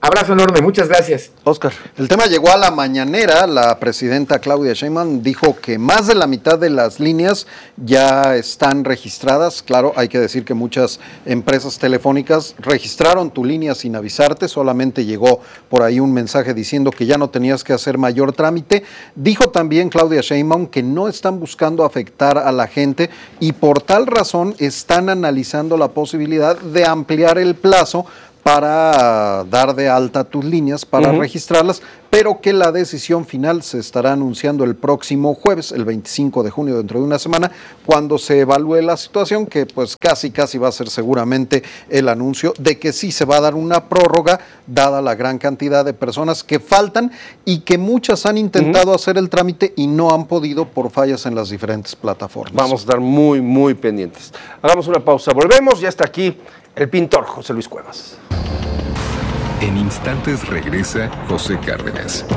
Speaker 22: Abrazo enorme, muchas gracias.
Speaker 2: Oscar.
Speaker 21: El tema llegó a la mañanera. La presidenta Claudia Sheinbaum dijo que más de la mitad de las líneas ya están registradas. Claro, hay que decir que muchas empresas telefónicas registraron tu línea sin avisarte, solamente llegó por ahí un mensaje diciendo que ya no tenías que hacer mayor trámite. Dijo también Claudia Sheinbaum que no están buscando afectar a la gente y por tal razón están analizando la posibilidad de ampliar el plazo para dar de alta tus líneas, para uh-huh. registrarlas, pero que la decisión final se estará anunciando el próximo jueves, el veinticinco de junio, dentro de una semana, cuando se evalúe la situación, que pues casi casi va a ser seguramente el anuncio de que sí se va a dar una prórroga, dada la gran cantidad de personas que faltan y que muchas han intentado uh-huh. hacer el trámite y no han podido por fallas en las diferentes plataformas.
Speaker 2: Vamos a estar muy, muy pendientes. Hagamos una pausa, volvemos, ya está aquí el pintor José Luis Cuevas.
Speaker 4: En instantes regresa José Cárdenas.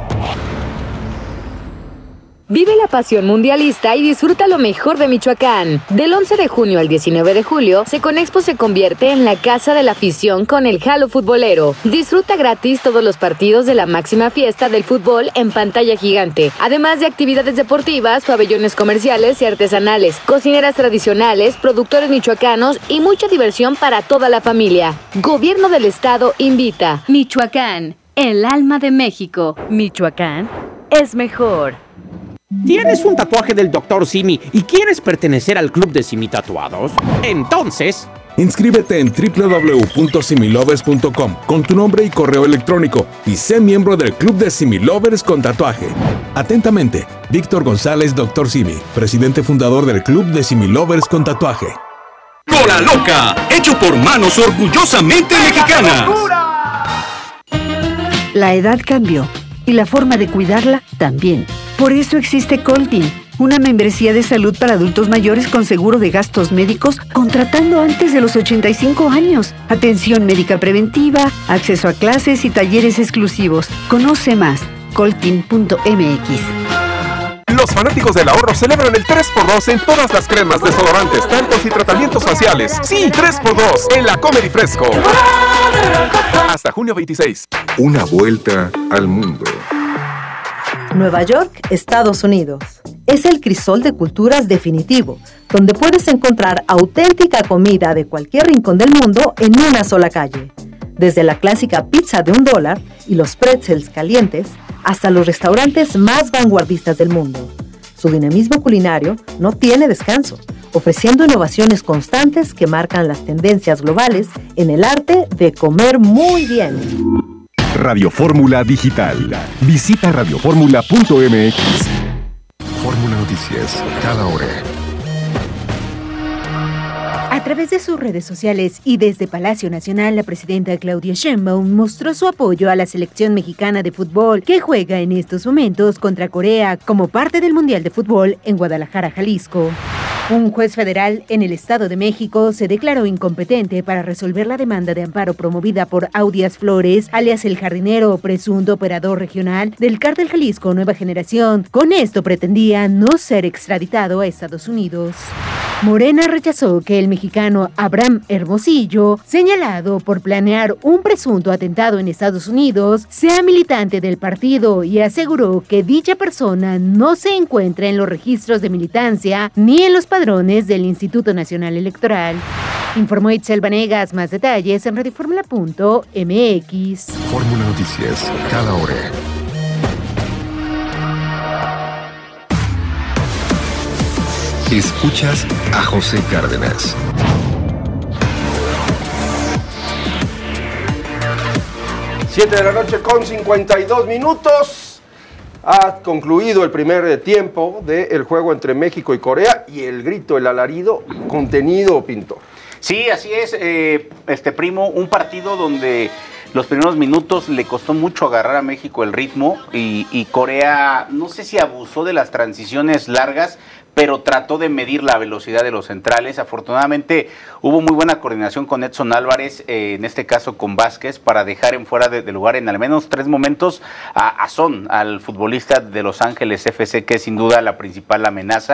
Speaker 1: Vive la pasión mundialista y disfruta lo mejor de Michoacán. Del once de junio al diecinueve de julio, Seconexpo se convierte en la casa de la afición con el Halo Futbolero. Disfruta gratis todos los partidos de la máxima fiesta del fútbol en pantalla gigante, además de actividades deportivas, pabellones comerciales y artesanales, cocineras tradicionales, productores michoacanos y mucha diversión para toda la familia. Gobierno del Estado invita.
Speaker 12: Michoacán, el alma de México. Michoacán es mejor.
Speaker 3: ¿Tienes un tatuaje del doctor Simi y quieres pertenecer al club de Simi Tatuados? Entonces,
Speaker 6: inscríbete en doble u doble u doble u punto similovers punto com con tu nombre y correo electrónico y sé miembro del club de Similovers con tatuaje. Atentamente, Víctor González, doctor Simi, presidente fundador del club de Similovers con tatuaje.
Speaker 23: Cora Loca, hecho por manos orgullosamente mexicanas.
Speaker 18: La edad cambió y la forma de cuidarla también. Por eso existe Coltin, una membresía de salud para adultos mayores con seguro de gastos médicos, contratando antes de los ochenta y cinco años. Atención médica preventiva, acceso a clases y talleres exclusivos. Conoce más, coltin punto m x.
Speaker 17: Los fanáticos del ahorro celebran el tres por dos en todas las cremas, desodorantes, talcos y tratamientos faciales. Sí, tres por dos en la Comedy Fresco. Hasta junio veintiséis.
Speaker 4: Una vuelta al mundo.
Speaker 18: Nueva York, Estados Unidos. Es el crisol de culturas definitivo, donde puedes encontrar auténtica comida de cualquier rincón del mundo en una sola calle. Desde la clásica pizza de un dólar y los pretzels calientes, hasta los restaurantes más vanguardistas del mundo. Su dinamismo culinario no tiene descanso, ofreciendo innovaciones constantes que marcan las tendencias globales en el arte de comer muy bien.
Speaker 4: Radio Fórmula Digital. Visita radio fórmula punto m x. Fórmula Noticias, cada hora.
Speaker 24: A través de sus redes sociales y desde Palacio Nacional, la presidenta Claudia Sheinbaum mostró su apoyo a la selección mexicana de fútbol que juega en estos momentos contra Corea como parte del Mundial de Fútbol en Guadalajara, Jalisco. Un juez federal en el Estado de México se declaró incompetente para resolver la demanda de amparo promovida por Audias Flores, alias El Jardinero, presunto operador regional del Cártel Jalisco Nueva Generación. Con esto pretendía no ser extraditado a Estados Unidos. Morena rechazó que el mexicano Abraham Hermosillo, señalado por planear un presunto atentado en Estados Unidos, sea militante del partido y aseguró que dicha persona no se encuentra en los registros de militancia ni en los padrones del Instituto Nacional Electoral. Informó Itzel Vanegas. Más detalles en radio fórmula punto m x.
Speaker 4: Fórmula Noticias, cada hora. Escuchas a José Cárdenas.
Speaker 2: Siete de la noche con cincuenta y dos minutos. Ha concluido el primer tiempo del juego entre México y Corea y el grito, el alarido, contenido, Pintor.
Speaker 25: Sí, así es, eh, este primo, un partido donde los primeros minutos le costó mucho agarrar a México el ritmo y, y Corea, no sé si abusó de las transiciones largas, pero trató de medir la velocidad de los centrales. Afortunadamente hubo muy buena coordinación con Edson Álvarez, eh, en este caso con Vázquez, para dejar en fuera de, de lugar en al menos tres momentos a, a Son, al futbolista de Los Ángeles F C, que es sin duda la principal amenaza.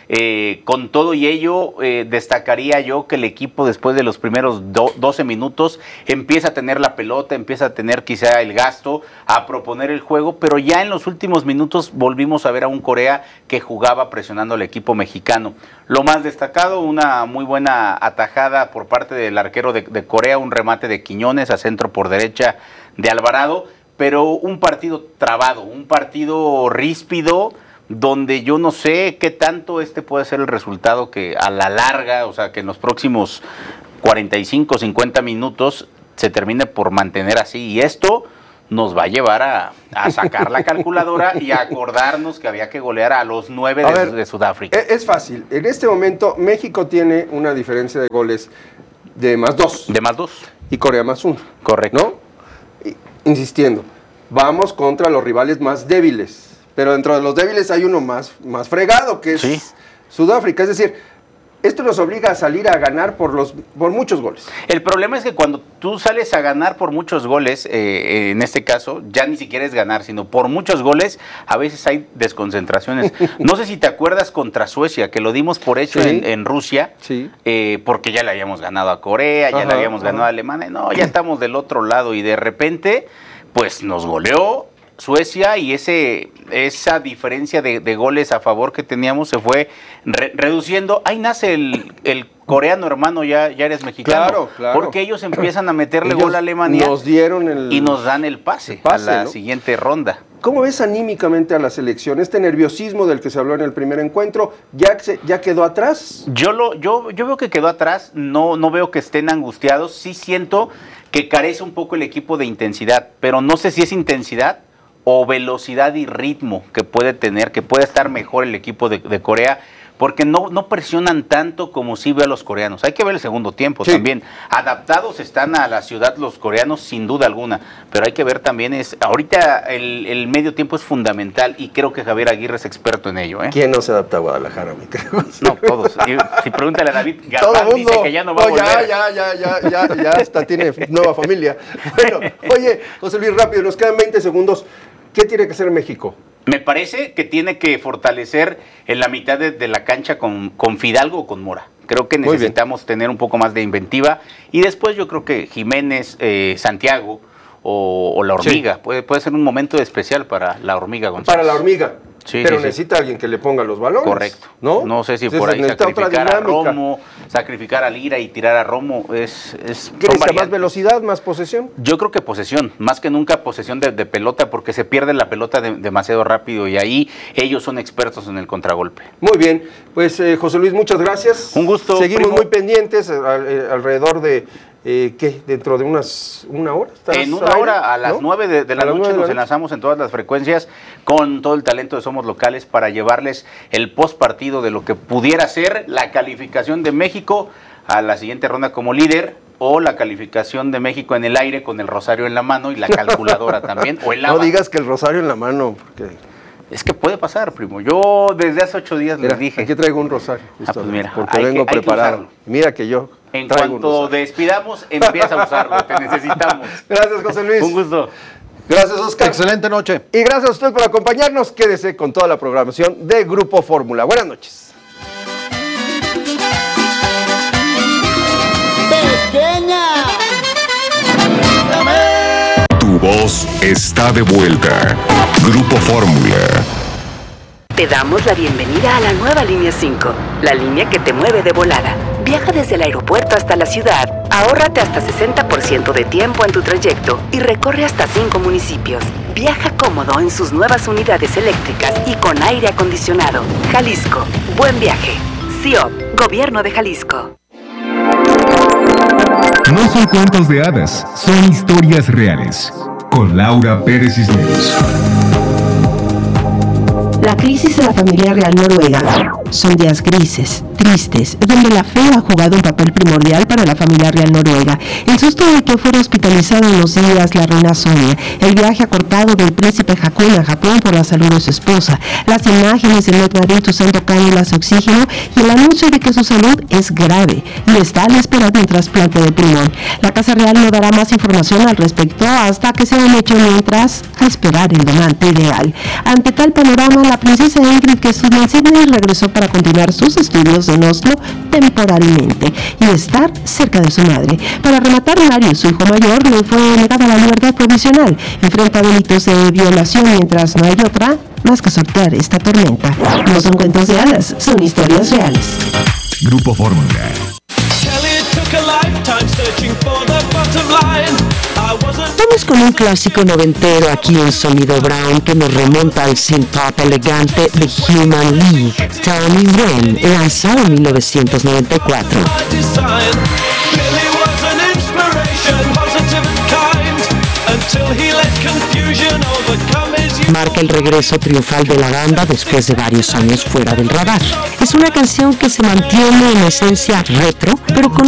Speaker 25: Eh, con todo y ello, eh, destacaría yo que el equipo después de los primeros do, doce minutos empieza a tener la pelota, empieza a tener quizá el gasto, a proponer el juego, pero ya en los últimos minutos volvimos a ver a un Corea que jugaba presionando al equipo mexicano. Lo más destacado, una muy buena atajada por parte del arquero de, de Corea, un remate de Quiñones a centro por derecha de Alvarado, pero un partido trabado, un partido ríspido, donde yo no sé qué tanto este puede ser el resultado que a la larga, o sea, que en los próximos cuarenta y cinco, cincuenta minutos se termine por mantener así. Y esto nos va a llevar a, a sacar la calculadora y a acordarnos que había que golear a los nueve de, ver, de Sudáfrica.
Speaker 2: Es fácil. En este momento México tiene una diferencia de goles de más dos.
Speaker 25: De más dos.
Speaker 2: Y Corea más uno.
Speaker 25: Correcto.
Speaker 2: ¿No? Y, insistiendo, vamos contra los rivales más débiles. Pero dentro de los débiles hay uno más, más fregado, que es sí. Sudáfrica. Es decir, esto nos obliga a salir a ganar por, los, por muchos goles.
Speaker 25: El problema es que cuando tú sales a ganar por muchos goles, eh, en este caso, ya ni siquiera es ganar, sino por muchos goles, a veces hay desconcentraciones. No sé si te acuerdas contra Suecia, que lo dimos por hecho sí. en, en Rusia,
Speaker 2: sí.
Speaker 25: eh, porque ya le habíamos ganado a Corea, ya ajá, le habíamos ajá. ganado a Alemania. No, ya estamos del otro lado y de repente, pues nos goleó Suecia y ese esa diferencia de, de goles a favor que teníamos se fue re, reduciendo. Ahí nace el, el coreano hermano, ya, ya eres mexicano.
Speaker 2: Claro, claro.
Speaker 25: Porque ellos empiezan a meterle
Speaker 2: ellos
Speaker 25: gol a Alemania
Speaker 2: nos dieron el,
Speaker 25: y nos dan el pase,
Speaker 2: el pase
Speaker 25: a la
Speaker 2: ¿no?
Speaker 25: siguiente ronda.
Speaker 2: ¿Cómo ves anímicamente a la selección? Este nerviosismo del que se habló en el primer encuentro, ¿ya, se, ya quedó atrás?
Speaker 25: Yo, lo, yo, yo veo que quedó atrás, no, no veo que estén angustiados, sí siento que carece un poco el equipo de intensidad, pero no sé si es intensidad o velocidad y ritmo que puede tener, que puede estar mejor el equipo de, de Corea, porque no, no presionan tanto como sí veo a los coreanos. Hay que ver el segundo tiempo sí. también. Adaptados están a la ciudad los coreanos, sin duda alguna, pero hay que ver también, es ahorita el, el medio tiempo es fundamental y creo que Javier Aguirre es experto en ello. ¿eh?
Speaker 2: ¿Quién no se adapta a Guadalajara, mi creo?
Speaker 25: No, todos. Y, si pregúntale a David, Garbán dice que ya no va no, a volver.
Speaker 2: Ya, ya, ya, ya, ya, ya hasta tiene nueva familia. Bueno, oye, José Luis, rápido, nos quedan veinte segundos. ¿Qué tiene que hacer México?
Speaker 25: Me parece que tiene que fortalecer en la mitad de, de la cancha con, con Fidalgo o con Mora. Creo que necesitamos tener un poco más de inventiva. Y después yo creo que Jiménez, eh, Santiago o, o la Hormiga. Sí. Puede, puede ser un momento especial para la Hormiga González.
Speaker 2: Para la Hormiga.
Speaker 25: Sí,
Speaker 2: pero
Speaker 25: sí,
Speaker 2: necesita
Speaker 25: sí.
Speaker 2: alguien que le ponga los balones.
Speaker 25: Correcto.
Speaker 2: No,
Speaker 25: no sé si
Speaker 2: Entonces,
Speaker 25: por ahí sacrificar a Romo, sacrificar a Lira y tirar a Romo es... es
Speaker 2: ¿Qué necesita más velocidad, más posesión?
Speaker 25: Yo creo que posesión, más que nunca posesión de, de pelota, porque se pierde la pelota de, demasiado rápido y ahí ellos son expertos en el contragolpe.
Speaker 2: Muy bien, pues eh, José Luis, muchas gracias.
Speaker 25: Un gusto.
Speaker 2: Seguimos
Speaker 25: primo.
Speaker 2: muy pendientes al, eh, alrededor de... Eh, ¿Qué? ¿Dentro de unas una hora?
Speaker 25: En una
Speaker 2: aire,
Speaker 25: hora, a las
Speaker 2: ¿no?
Speaker 25: nueve de, de la noche nos enlazamos en todas las frecuencias con todo el talento de Somos Locales para llevarles el post partido de lo que pudiera ser la calificación de México a la siguiente ronda como líder o la calificación de México en el aire con el rosario en la mano y la calculadora también. O el
Speaker 2: no digas que el rosario en la mano, porque...
Speaker 25: Es que puede pasar, primo. Yo desde hace ocho días
Speaker 2: mira,
Speaker 25: les dije.
Speaker 2: Aquí traigo un rosario.
Speaker 25: Ah, pues mira,
Speaker 2: porque vengo que, preparado. Mira que yo.
Speaker 25: En cuanto despidamos, empieza a usarlo. Te necesitamos.
Speaker 2: Gracias, José Luis.
Speaker 25: Un gusto.
Speaker 2: Gracias, Oscar.
Speaker 21: Excelente noche.
Speaker 2: Y gracias a usted por acompañarnos. Quédese con toda la programación de Grupo Fórmula. Buenas noches.
Speaker 7: Pequeña.
Speaker 4: Tu voz está de vuelta. Grupo Fórmula.
Speaker 5: Te damos la bienvenida a la nueva línea cinco, la línea que te mueve de volada. Viaja desde el aeropuerto hasta la ciudad, ahórrate hasta sesenta por ciento de tiempo en tu trayecto y recorre hasta cinco municipios. Viaja cómodo en sus nuevas unidades eléctricas y con aire acondicionado. Jalisco, buen viaje. C I O P, Gobierno de Jalisco.
Speaker 8: No son cuentos de hadas, son historias reales. Con Laura Pérez Cisneros.
Speaker 9: La crisis de la familia real noruega son días grises,
Speaker 7: tristes, donde la fe ha jugado un papel primordial para la familia real noruega. El susto de que fuera hospitalizado en los días la reina Sonia, el viaje acortado del príncipe Haakon a Japón por la salud de su esposa, las imágenes de Met Madrid usando cánulas de oxígeno y el anuncio de que su salud es grave y está a la espera de un trasplante de pulmón. La Casa Real no dará más información al respecto hasta que sea un hecho, mientras a esperar el donante ideal. Ante tal panorama, la princesa Ingrid, que estudia en Sydney, regresó para continuar sus estudios en Oslo temporalmente y estar cerca de su madre. Para rematar, Mario, su hijo mayor, le fue negada la libertad provisional. Enfrenta delitos de violación, mientras no hay otra más que sortear esta tormenta. No son cuentos de hadas, son historias reales.
Speaker 8: Grupo Fórmula.
Speaker 7: Vamos con un clásico noventero aquí en Sonido Brown que nos remonta al synth-pop elegante de Human League. Tell Me When, lanzado en mil novecientos noventa y cuatro. Marca el regreso triunfal de la banda después de varios años fuera del radar. Es una canción que se mantiene en esencia retro, pero con